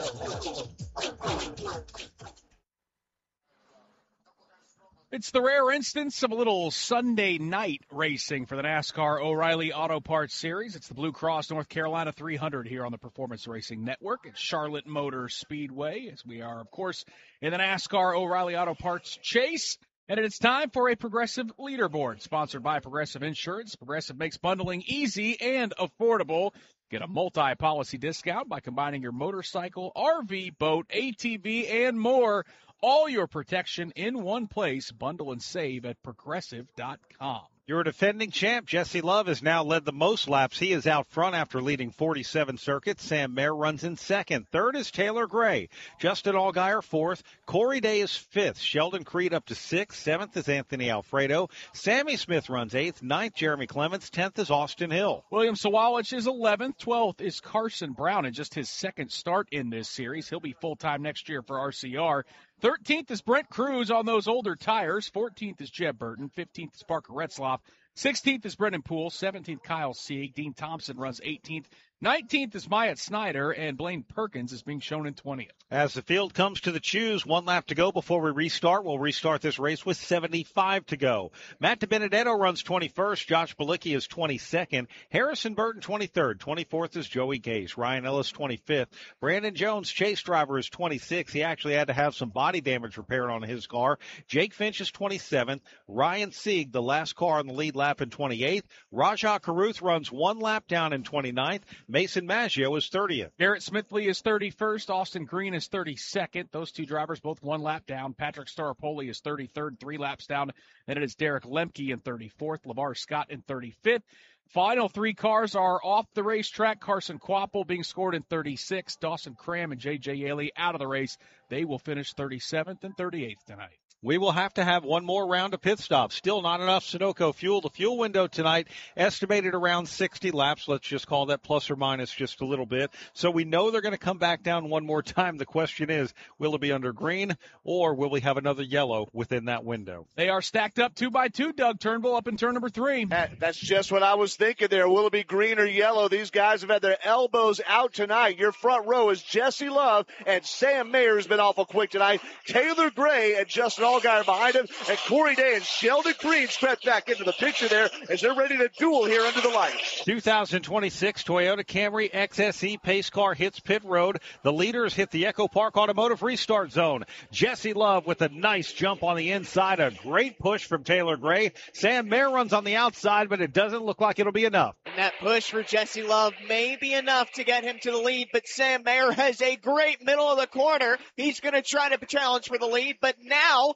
It's the rare instance of a little Sunday night racing for the NASCAR O'Reilly Auto Parts Series. It's the Blue Cross North Carolina three hundred here on the Performance Racing Network at Charlotte Motor Speedway, as we are, of course, in the NASCAR O'Reilly Auto Parts Chase. And it's time for a Progressive Leaderboard, sponsored by Progressive Insurance. Progressive makes bundling easy and affordable. Get a multi-policy discount by combining your motorcycle, R V, boat, A T V, and more. All your protection in one place. Bundle and save at progressive dot com. Your defending champ, Jesse Love, has now led the most laps. He is out front after leading forty-seven circuits. Sam Mayer runs in second. Third is Taylor Gray. Justin Allgaier fourth. Corey Day is fifth. Sheldon Creed up to sixth. Seventh is Anthony Alfredo. Sammy Smith runs eighth. Ninth, Jeremy Clements. Tenth is Austin Hill. William Sawalich is eleventh. Twelfth is Carson Brown in just his second start in this series. He'll be full-time next year for R C R. thirteenth is Brent Cruz on those older tires. fourteenth is Jeb Burton. fifteenth is Parker Retzlaff. sixteenth is Brendan Poole. seventeenth, Kyle Sieg. Dean Thompson runs eighteenth. nineteenth is Myatt Snyder, and Blaine Perkins is being shown in twentieth. As the field comes to the choose, one lap to go before we restart. We'll restart this race with seventy-five to go. Matt DiBenedetto runs twenty-first. Josh Bilicki is twenty-second. Harrison Burton twenty-third. twenty-fourth is Joey Gase. Ryan Ellis twenty-fifth. Brandon Jones, chase driver, is twenty-sixth. He actually had to have some body damage repaired on his car. Jake Finch is twenty-seventh. Ryan Sieg, the last car on the lead lap, in twenty-eighth. Rajah Caruth runs one lap down in twenty-ninth. Mason Maggio is thirtieth. Garrett Smithley is thirty-first. Austin Green is thirty-second. Those two drivers both one lap down. Patrick Staropoli is thirty-third, three laps down. Then it is Derek Lemke in thirty-fourth. LeVar Scott in thirty-fifth. Final three cars are off the racetrack. Carson Quapple being scored in thirty-sixth. Dawson Cram and J J Yaley out of the race. They will finish thirty-seventh and thirty-eighth tonight. We will have to have one more round of pit stops. Still not enough Sunoco fuel. The fuel window tonight estimated around sixty laps. Let's just call that plus or minus just a little bit. So we know they're going to come back down one more time. The question is, will it be under green or will we have another yellow within that window? They are stacked up two by two, Doug Turnbull, up in turn number three. That, that's just what I was thinking there. Will it be green or yellow? These guys have had their elbows out tonight. Your front row is Jesse Love, and Sam Mayer has been awful quick tonight. Taylor Gray and Justin Allgaier behind him, and Corey Day and Sheldon Creed crept back into the picture there as they're ready to duel here under the lights. two thousand twenty-six Toyota Camry X S E pace car hits pit road. The leaders hit the Echo Park Automotive restart zone. Jesse Love with a nice jump on the inside. A great push from Taylor Gray. Sam Mayer runs on the outside, but it doesn't look like it'll be enough. And that push for Jesse Love may be enough to get him to the lead, but Sam Mayer has a great middle of the corner. He's going to try to challenge for the lead, but now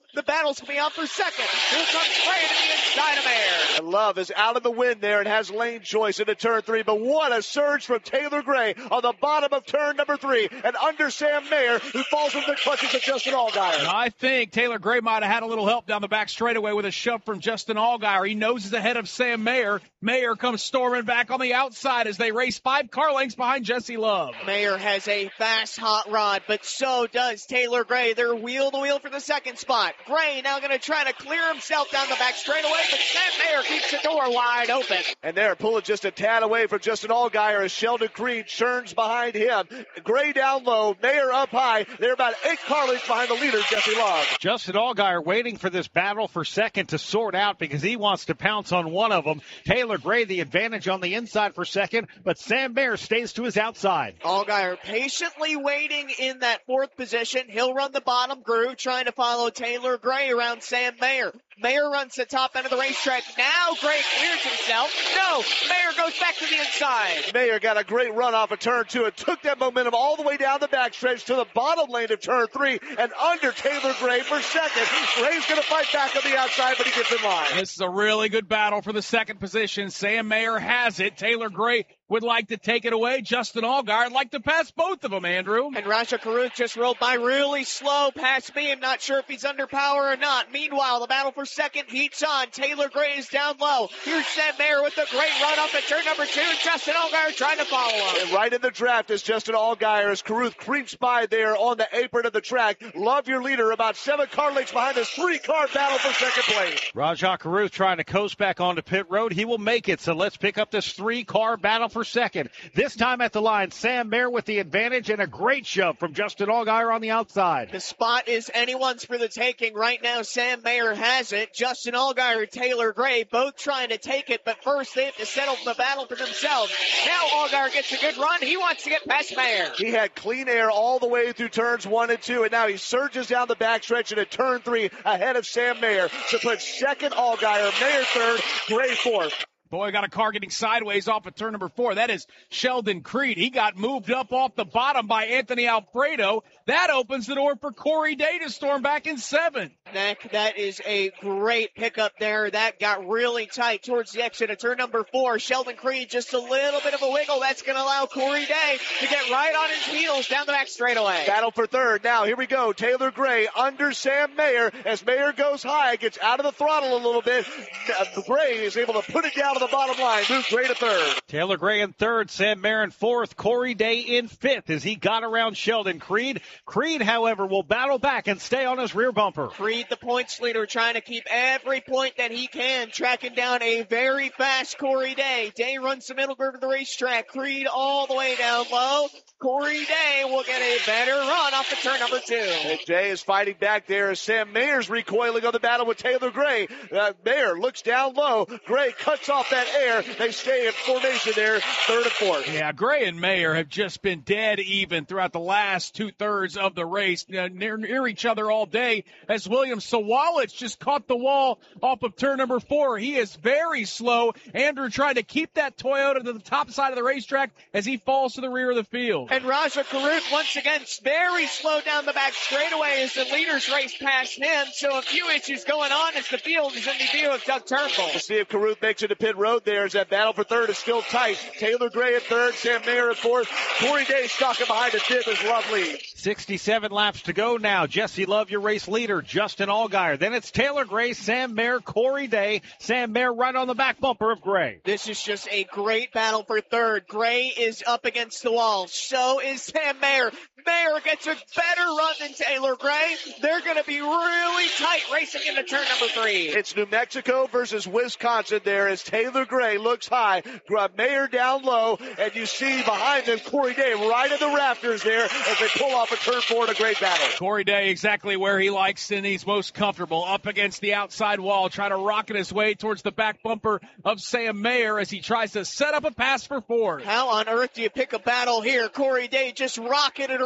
The battle's going to be on for second. Here comes Gray to the inside of Mayer. And Love is out of the wind there and has lane choice into turn three. But what a surge from Taylor Gray on the bottom of turn number three and under Sam Mayer, who falls into the clutches of Justin Allgaier. I think Taylor Gray might have had a little help down the back straightaway with a shove from Justin Allgaier. He noses ahead of Sam Mayer. Mayer comes storming back on the outside as they race five car lengths behind Jesse Love. Mayer has a fast hot rod, but so does Taylor Gray. They're wheel to wheel for the second spot. Gray now going to try to clear himself down the back straightaway, but Sam Mayer keeps the door wide open. And they're pulling just a tad away from Justin Allgaier as Sheldon Creed churns behind him. Gray down low, Mayer up high. They're about eight car lengths behind the leader, Jesse Love. Justin Allgaier waiting for this battle for second to sort out because he wants to pounce on one of them. Taylor Gray the advantage on the inside for second, but Sam Mayer stays to his outside. Allgaier patiently waiting in that fourth position. He'll run the bottom groove, trying to follow Taylor Gray around Sam Mayer. Mayer runs the top end of the racetrack. Now Gray clears himself. No, Mayer goes back to the inside. Mayer got a great run off of turn two and took that momentum all the way down the backstretch to the bottom lane of turn three and under Taylor Gray for second. Gray's going to fight back on the outside, but he gets in line. This is a really good battle for the second position. Sam Mayer has it. Taylor Gray would like to take it away. Justin Allgaier would like to pass both of them, Andrew. And Raja Caruth just rolled by really slow past me. I'm not sure if he's under power or not. Meanwhile, the battle for second heats on. Taylor Gray is down low. Here's Sam Mayer with a great run up at turn number two. Justin Allgaier trying to follow him. And right in the draft is Justin Allgaier as Caruth creeps by there on the apron of the track. Love your leader about seven car lengths behind this three-car battle for second place. Raja Caruth trying to coast back onto pit road. He will make it. So let's pick up this three-car battle for second. This time at the line, Sam Mayer with the advantage and a great shove from Justin Allgaier on the outside. The spot is anyone's for the taking. Right now, Sam Mayer has it. Justin Allgaier, Taylor Gray, both trying to take it, but first they have to settle the battle for themselves. Now Allgaier gets a good run. He wants to get past Mayer. He had clean air all the way through turns one and two, and now he surges down the backstretch into turn three ahead of Sam Mayer. So put second Allgaier, Mayer third, Gray fourth. Boy, got a car getting sideways off of turn number four. That is Sheldon Creed. He got moved up off the bottom by Anthony Alfredo. That opens the door for Corey Day to storm back in seventh. Nick, that is a great pickup there. That got really tight towards the exit of turn number four. Sheldon Creed just a little bit of a wiggle. That's going to allow Corey Day to get right on his heels down the back straightaway. Battle for third. Now, here we go. Taylor Gray under Sam Mayer. As Mayer goes high, gets out of the throttle a little bit. Gray is able to put it down to the bottom line. Moves Gray to third. Taylor Gray in third. Sam Mayer in fourth. Corey Day in fifth as he got around Sheldon Creed. Creed, however, will battle back and stay on his rear bumper. Creed, the points leader, trying to keep every point that he can, tracking down a very fast Corey Day. Day runs the middle groove of the racetrack. Creed all the way down low. Corey Day will get a better run off of turn number two. And Day is fighting back there as Sam Mayer's recoiling on the battle with Taylor Gray. Uh, Mayer looks down low. Gray cuts off that air. They stay in formation there, third and fourth. Yeah, Gray and Mayer have just been dead even throughout the last two-thirds of the race, uh, near, near each other all day, as William Sawalich just caught the wall off of turn number four. He is very slow. Andrew trying to keep that Toyota to the top side of the racetrack as he falls to the rear of the field. And Raja Caruth, once again, very slow down the back straightaway as the leaders race past him. So a few issues going on as the field is in the view of Doug Turnbull. We'll see if Caruth makes it to pit road there as that battle for third is still tight. Taylor Gray at third, Sam Mayer at fourth. Corey Day stalking behind at fifth is Love lead. sixty-seven laps to go now. Jesse Love, your race leader. Justin Allgaier. Then it's Taylor Gray, Sam Mayer, Corey Day. Sam Mayer right on the back bumper of Gray. This is just a great battle for third. Gray is up against the wall. So is Sam Mayer. Mayer gets a better run than Taylor Gray. They're going to be really tight racing into turn number three. It's New Mexico versus Wisconsin there as Taylor Gray looks high. Mayer down low, and you see behind them Corey Day right in the rafters there as they pull off a turn four in a great battle. Corey Day exactly where he likes and he's most comfortable, up against the outside wall, trying to rocket his way towards the back bumper of Sam Mayer as he tries to set up a pass for fourth. How on earth do you pick a battle here? Corey Day just rocketed around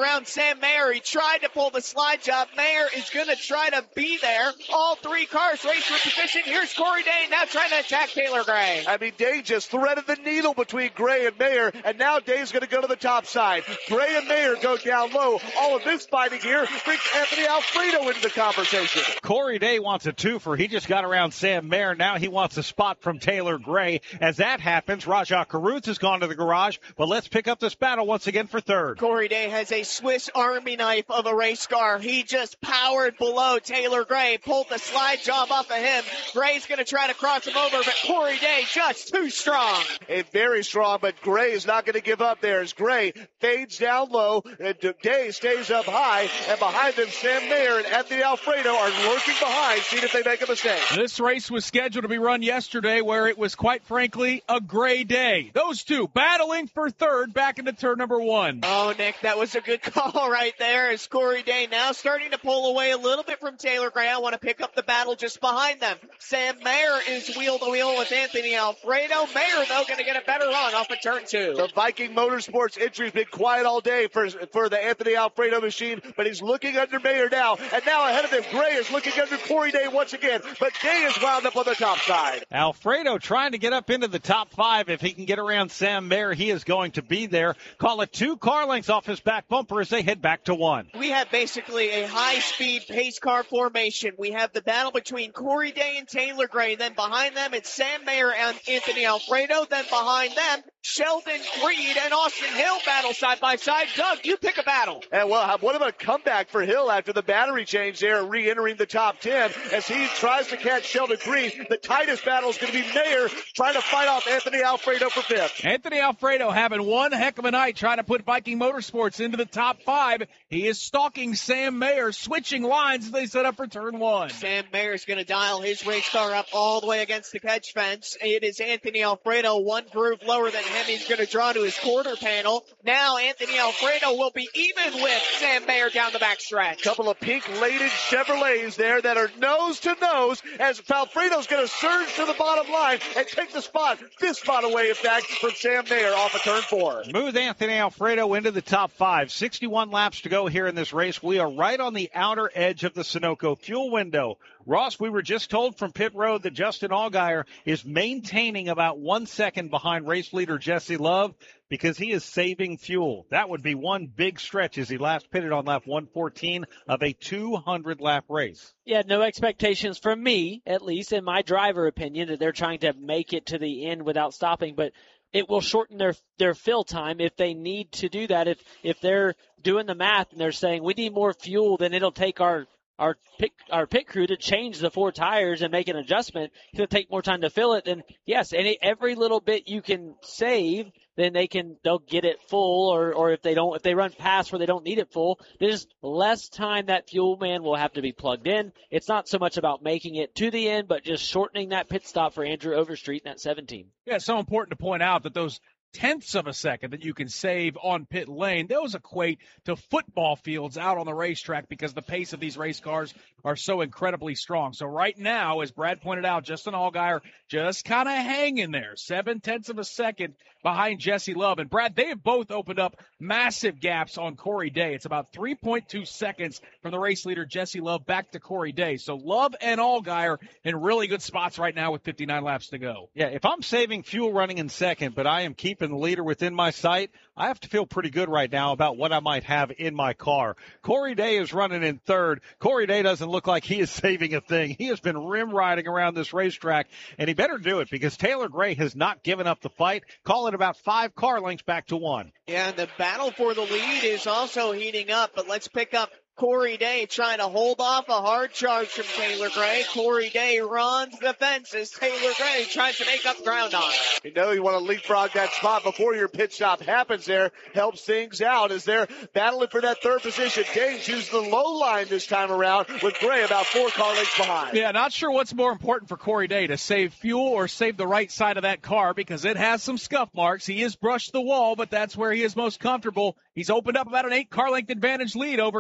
around Sam Mayer. He tried to pull the slide job. Mayer is going to try to be there. All three cars race for position. Here's Corey Day now trying to attack Taylor Gray. I mean, Day just threaded the needle between Gray and Mayer, and now Day's going to go to the top side. Gray and Mayer go down low. All of this fighting here brings Anthony Alfredo into the conversation. Corey Day wants a twofer. He just got around Sam Mayer. Now he wants a spot from Taylor Gray. As that happens, Rajah Caruth has gone to the garage, but let's pick up this battle once again for third. Corey Day has a Swiss Army knife of a race car. He just powered below Taylor Gray, pulled the slide job off of him. Gray's going to try to cross him over, but Corey Day just too strong. And very strong, but Gray is not going to give up there as Gray fades down low, and Day stays up high, and behind them, Sam Mayer and Anthony Alfredo are lurking behind, seeing if they make a mistake. This race was scheduled to be run yesterday, where it was, quite frankly, a gray day. Those two battling for third back into turn number one. Oh, Nick, that was a good call right there as Corey Day now starting to pull away a little bit from Taylor Gray. I want to pick up the battle just behind them. Sam Mayer is wheel to wheel with Anthony Alfredo. Mayer, though, going to get a better run off of turn two. The Viking Motorsports entry's been quiet all day for, for the Anthony Alfredo machine, but he's looking under Mayer now, and now ahead of him, Gray is looking under Corey Day once again, but Day is wound up on the top side. Alfredo trying to get up into the top five. If he can get around Sam Mayer, he is going to be there. Call it two car lengths off his back bumper as they head back to one. We have basically a high-speed pace car formation. We have the battle between Corey Day and Taylor Gray. Then behind them, it's Sam Mayer and Anthony Alfredo. Then behind them, Sheldon Creed and Austin Hill battle side by side. Doug, you pick a battle. And well, what about a comeback for Hill after the battery change there, re-entering the top ten as he tries to catch Sheldon Creed. The tightest battle is going to be Mayer trying to fight off Anthony Alfredo for fifth. Anthony Alfredo having one heck of a night trying to put Viking Motorsports into the top five. He is stalking Sam Mayer, switching lines as they set up for turn one. Sam Mayer is going to dial his race car up all the way against the catch fence. It is Anthony Alfredo, one groove lower than him. He's going to draw to his quarter panel. Now Anthony Alfredo will be even with Sam Mayer down the backstretch. Couple of pink-laden Chevrolets there that are nose to nose as Alfredo's going to surge to the bottom line and take the spot, this spot away, in fact, from Sam Mayer off of turn four. Move Anthony Alfredo into the top five. sixty-one laps to go here in this race. We are right on the outer edge of the Sunoco fuel window. Ross, we were just told from pit road that Justin Allgaier is maintaining about one second behind race leader Jesse Love because he is saving fuel. That would be one big stretch as he last pitted on lap one fourteen of a two hundred lap race. Yeah, no expectations from me, at least in my driver opinion, that they're trying to make it to the end without stopping, but it will shorten their their fill time if they need to do that. If if they're doing the math and they're saying we need more fuel, then it'll take our our pit, our pit crew to change the four tires and make an adjustment. It'll take more time to fill it. Then yes, any every little bit you can save, then they can they'll get it full. Or or if they don't, if they run past where they don't need it full, there's less time that fuel man will have to be plugged in. It's not so much about making it to the end, but just shortening that pit stop for Andrew Overstreet in that seventeen. Yeah, it's so important to point out that those tenths of a second that you can save on pit lane, those equate to football fields out on the racetrack because the pace of these race cars are so incredibly strong. So right now, as Brad pointed out, Justin Allgaier just kind of hanging there, seven tenths of a second behind Jesse Love. And Brad, they have both opened up massive gaps on Corey Day. It's about three point two seconds from the race leader Jesse Love back to Corey Day. So Love and Allgaier in really good spots right now with fifty-nine laps to go. Yeah, if I'm saving fuel running in second, but I am keeping the leader within my sight, I have to feel pretty good right now about what I might have in my car. Corey Day is running in third. Corey Day doesn't look like he is saving a thing. He has been rim riding around this racetrack, and he better do it because Taylor Gray has not given up the fight. Call it about five car lengths back to one. Yeah, the battle for the lead is also heating up, but let's pick up Corey Day trying to hold off a hard charge from Taylor Gray. Corey Day runs the fences. Taylor Gray tries to make up ground on it. You know you want to leapfrog that spot before your pit stop happens there. Helps things out as they're battling for that third position. Day chooses the low line this time around with Gray about four car lengths behind. Yeah, not sure what's more important for Corey Day, to save fuel or save the right side of that car because it has some scuff marks. He has brushed the wall, but that's where he is most comfortable. He's opened up about an eight car length advantage lead over Tyler Gray.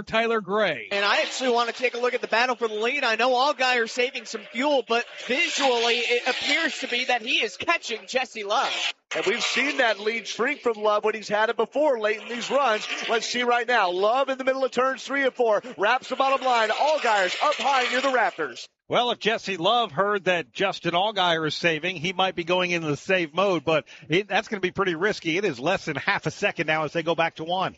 Gray. And I actually want to take a look at the battle for the lead. I know Allgaier saving some fuel, but visually it appears to be that he is catching Jesse Love. And we've seen that lead shrink from Love when he's had it before late in these runs. Let's see right now. Love in the middle of turns three and four. Wraps the bottom line. Allgaier's up high near the rafters. Well, if Jesse Love heard that Justin Allgaier is saving, he might be going into the save mode, but it, that's going to be pretty risky. It is less than half a second now as they go back to one.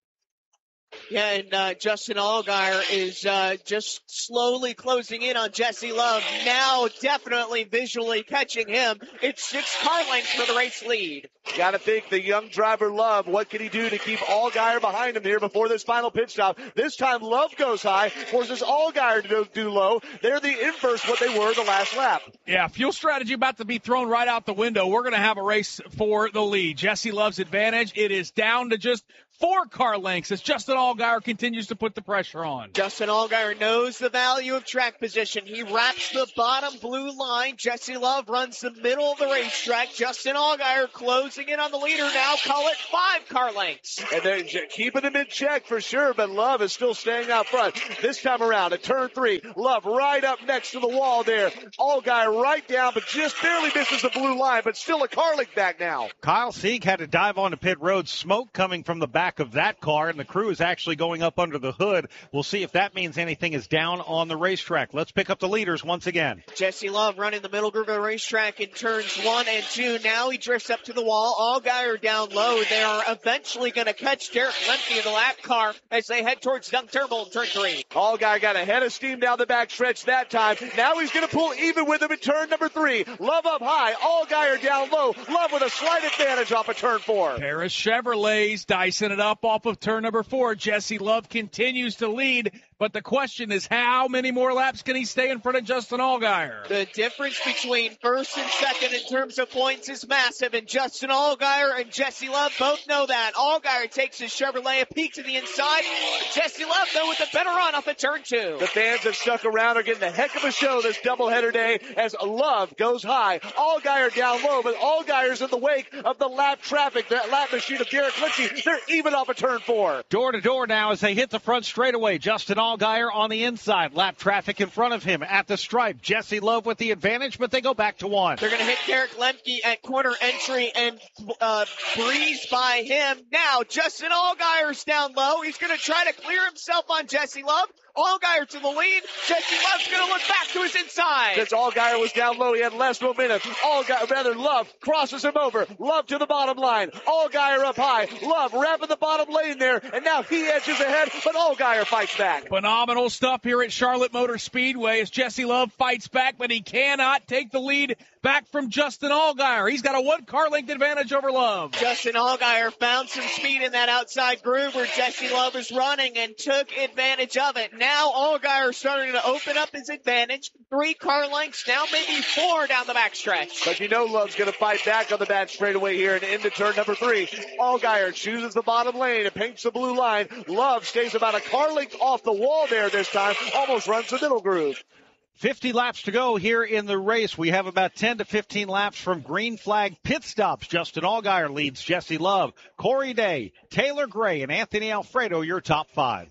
Yeah, and uh, Justin Allgaier is uh, just slowly closing in on Jesse Love. Now definitely visually catching him. It's six car lengths for the race lead. Got to think the young driver Love, what can he do to keep Allgaier behind him here before this final pit stop? This time Love goes high, forces Allgaier to do, do low. They're the inverse what they were the last lap. Yeah, fuel strategy about to be thrown right out the window. We're going to have a race for the lead. Jesse Love's advantage, it is down to just four car lengths as Justin Allgaier continues to put the pressure on. Justin Allgaier knows the value of track position. He wraps the bottom blue line. Jesse Love runs the middle of the racetrack. Justin Allgaier closing in on the leader now. Call it five car lengths. And they're keeping him in check for sure, but Love is still staying out front. This time around at turn three, Love right up next to the wall there. Allgaier right down, but just barely misses the blue line, but still a car length back now. Kyle Sieg had to dive onto pit road. Smoke coming from the back of that car, and the crew is actually going up under the hood. We'll see if that means anything is down on the racetrack. Let's pick up the leaders once again. Jesse Love running the middle groove of the racetrack in turns one and two. Now he drifts up to the wall. Allgaier down low. They are eventually going to catch Derek Lemke in the lap car as they head towards Doug Turnbull in turn three. Allgaier got a head of steam down the back stretch that time. Now he's going to pull even with him in turn number three. Love up high. Allgaier down low. Love with a slight advantage off of turn four. Paris Chevrolet's dicing it up off of turn number four. Jesse Love continues to lead, but the question is how many more laps can he stay in front of Justin Allgaier? The difference between first and second in terms of points is massive, and Justin Allgaier and Jesse Love both know that. Allgaier takes his Chevrolet a peek to the inside. Jesse Love, though, with a better run off of turn two. The fans that stuck around are getting a heck of a show this doubleheader day as Love goes high. Allgaier down low, but Allgaier's in the wake of the lap traffic, the lap machine of Derek Lemke. They're even off of turn four. Door to door now as they hit the front straightaway. Justin Allgaier on the inside. Lap traffic in front of him at the stripe. Jesse Love with the advantage, but they go back to one. They're going to hit Derek Lemke at corner entry and uh, breeze by him. Now, Justin Allgaier's down low. He's going to try to clear himself on Jesse Love. Allgaier to the lead. Jesse Love's going to look back to his inside. Since Allgaier was down low, he had less momentum. Allgaier, rather, Love crosses him over. Love to the bottom line. Allgaier up high. Love wrapping the bottom lane there, and now he edges ahead, but Allgaier fights back. Phenomenal stuff here at Charlotte Motor Speedway as Jesse Love fights back, but he cannot take the lead back from Justin Allgaier. He's got a one car length advantage over Love. Justin Allgaier found some speed in that outside groove where Jesse Love is running and took advantage of it. Now Allgaier starting to open up his advantage. Three car lengths, now maybe four down the backstretch. But you know Love's going to fight back on the back straightaway here and into turn number three. Allgaier chooses the bottom lane and paints the blue line. Love stays about a car length off the wall there this time, almost runs the middle groove. fifty laps to go here in the race. We have about ten to fifteen laps from green flag pit stops. Justin Allgaier leads Jesse Love, Corey Day, Taylor Gray, and Anthony Alfredo, your top five.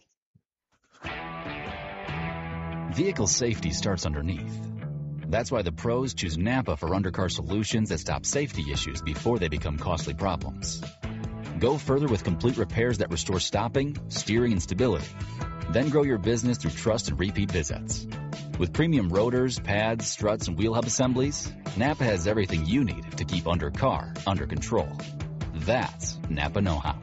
Vehicle safety starts underneath. That's why the pros choose Napa for undercar solutions that stop safety issues before they become costly problems. Go further with complete repairs that restore stopping, steering, and stability. Then grow your business through trust and repeat visits. With premium rotors, pads, struts, and wheel hub assemblies, Napa has everything you need to keep undercar under control. That's Napa know-how.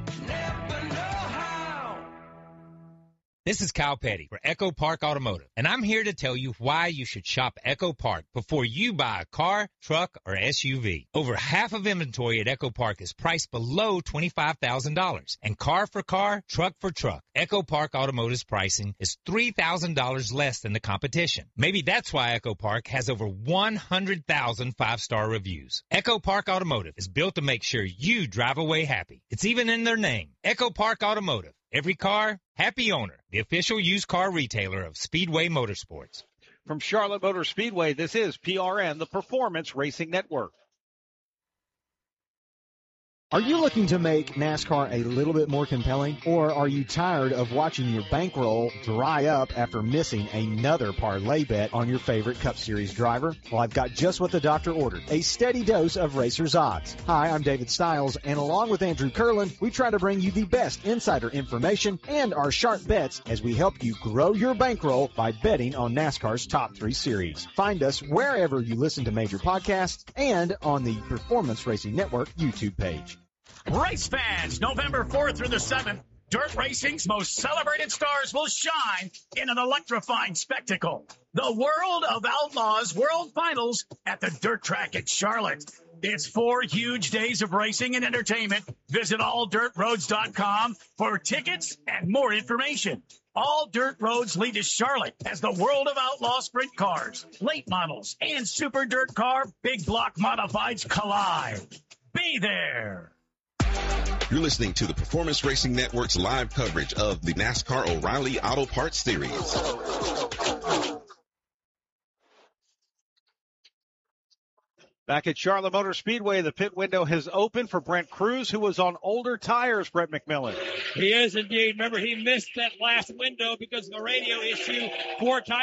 This is Kyle Petty for Echo Park Automotive, and I'm here to tell you why you should shop Echo Park before you buy a car, truck, or S U V. Over half of inventory at Echo Park is priced below twenty-five thousand dollars, and car for car, truck for truck, Echo Park Automotive's pricing is three thousand dollars less than the competition. Maybe that's why Echo Park has over one hundred thousand five-star reviews. Echo Park Automotive is built to make sure you drive away happy. It's even in their name, Echo Park Automotive. Every car, happy owner. The official used car retailer of Speedway Motorsports. From Charlotte Motor Speedway, this is P R N, the Performance Racing Network. Are you looking to make NASCAR a little bit more compelling, or are you tired of watching your bankroll dry up after missing another parlay bet on your favorite Cup Series driver? Well, I've got just what the doctor ordered, a steady dose of Racers Odds. Hi, I'm David Stiles, and along with Andrew Kurland, we try to bring you the best insider information and our sharp bets as we help you grow your bankroll by betting on NASCAR's top three series. Find us wherever you listen to major podcasts and on the Performance Racing Network YouTube page. Race fans, November fourth through the seventh, dirt racing's most celebrated stars will shine in an electrifying spectacle. The World of Outlaws World Finals at the Dirt Track at Charlotte. It's four huge days of racing and entertainment. Visit all dirt roads dot com for tickets and more information. All dirt roads lead to Charlotte as the World of Outlaw sprint cars, late models, and super dirt car big block modifieds collide. Be there. You're listening to the Performance Racing Network's live coverage of the NASCAR O'Reilly Auto Parts Series. Back at Charlotte Motor Speedway, the pit window has opened for Brent Cruz, who was on older tires, Brett McMillan. He is indeed. Remember, he missed that last window because of the radio issue. Four tires.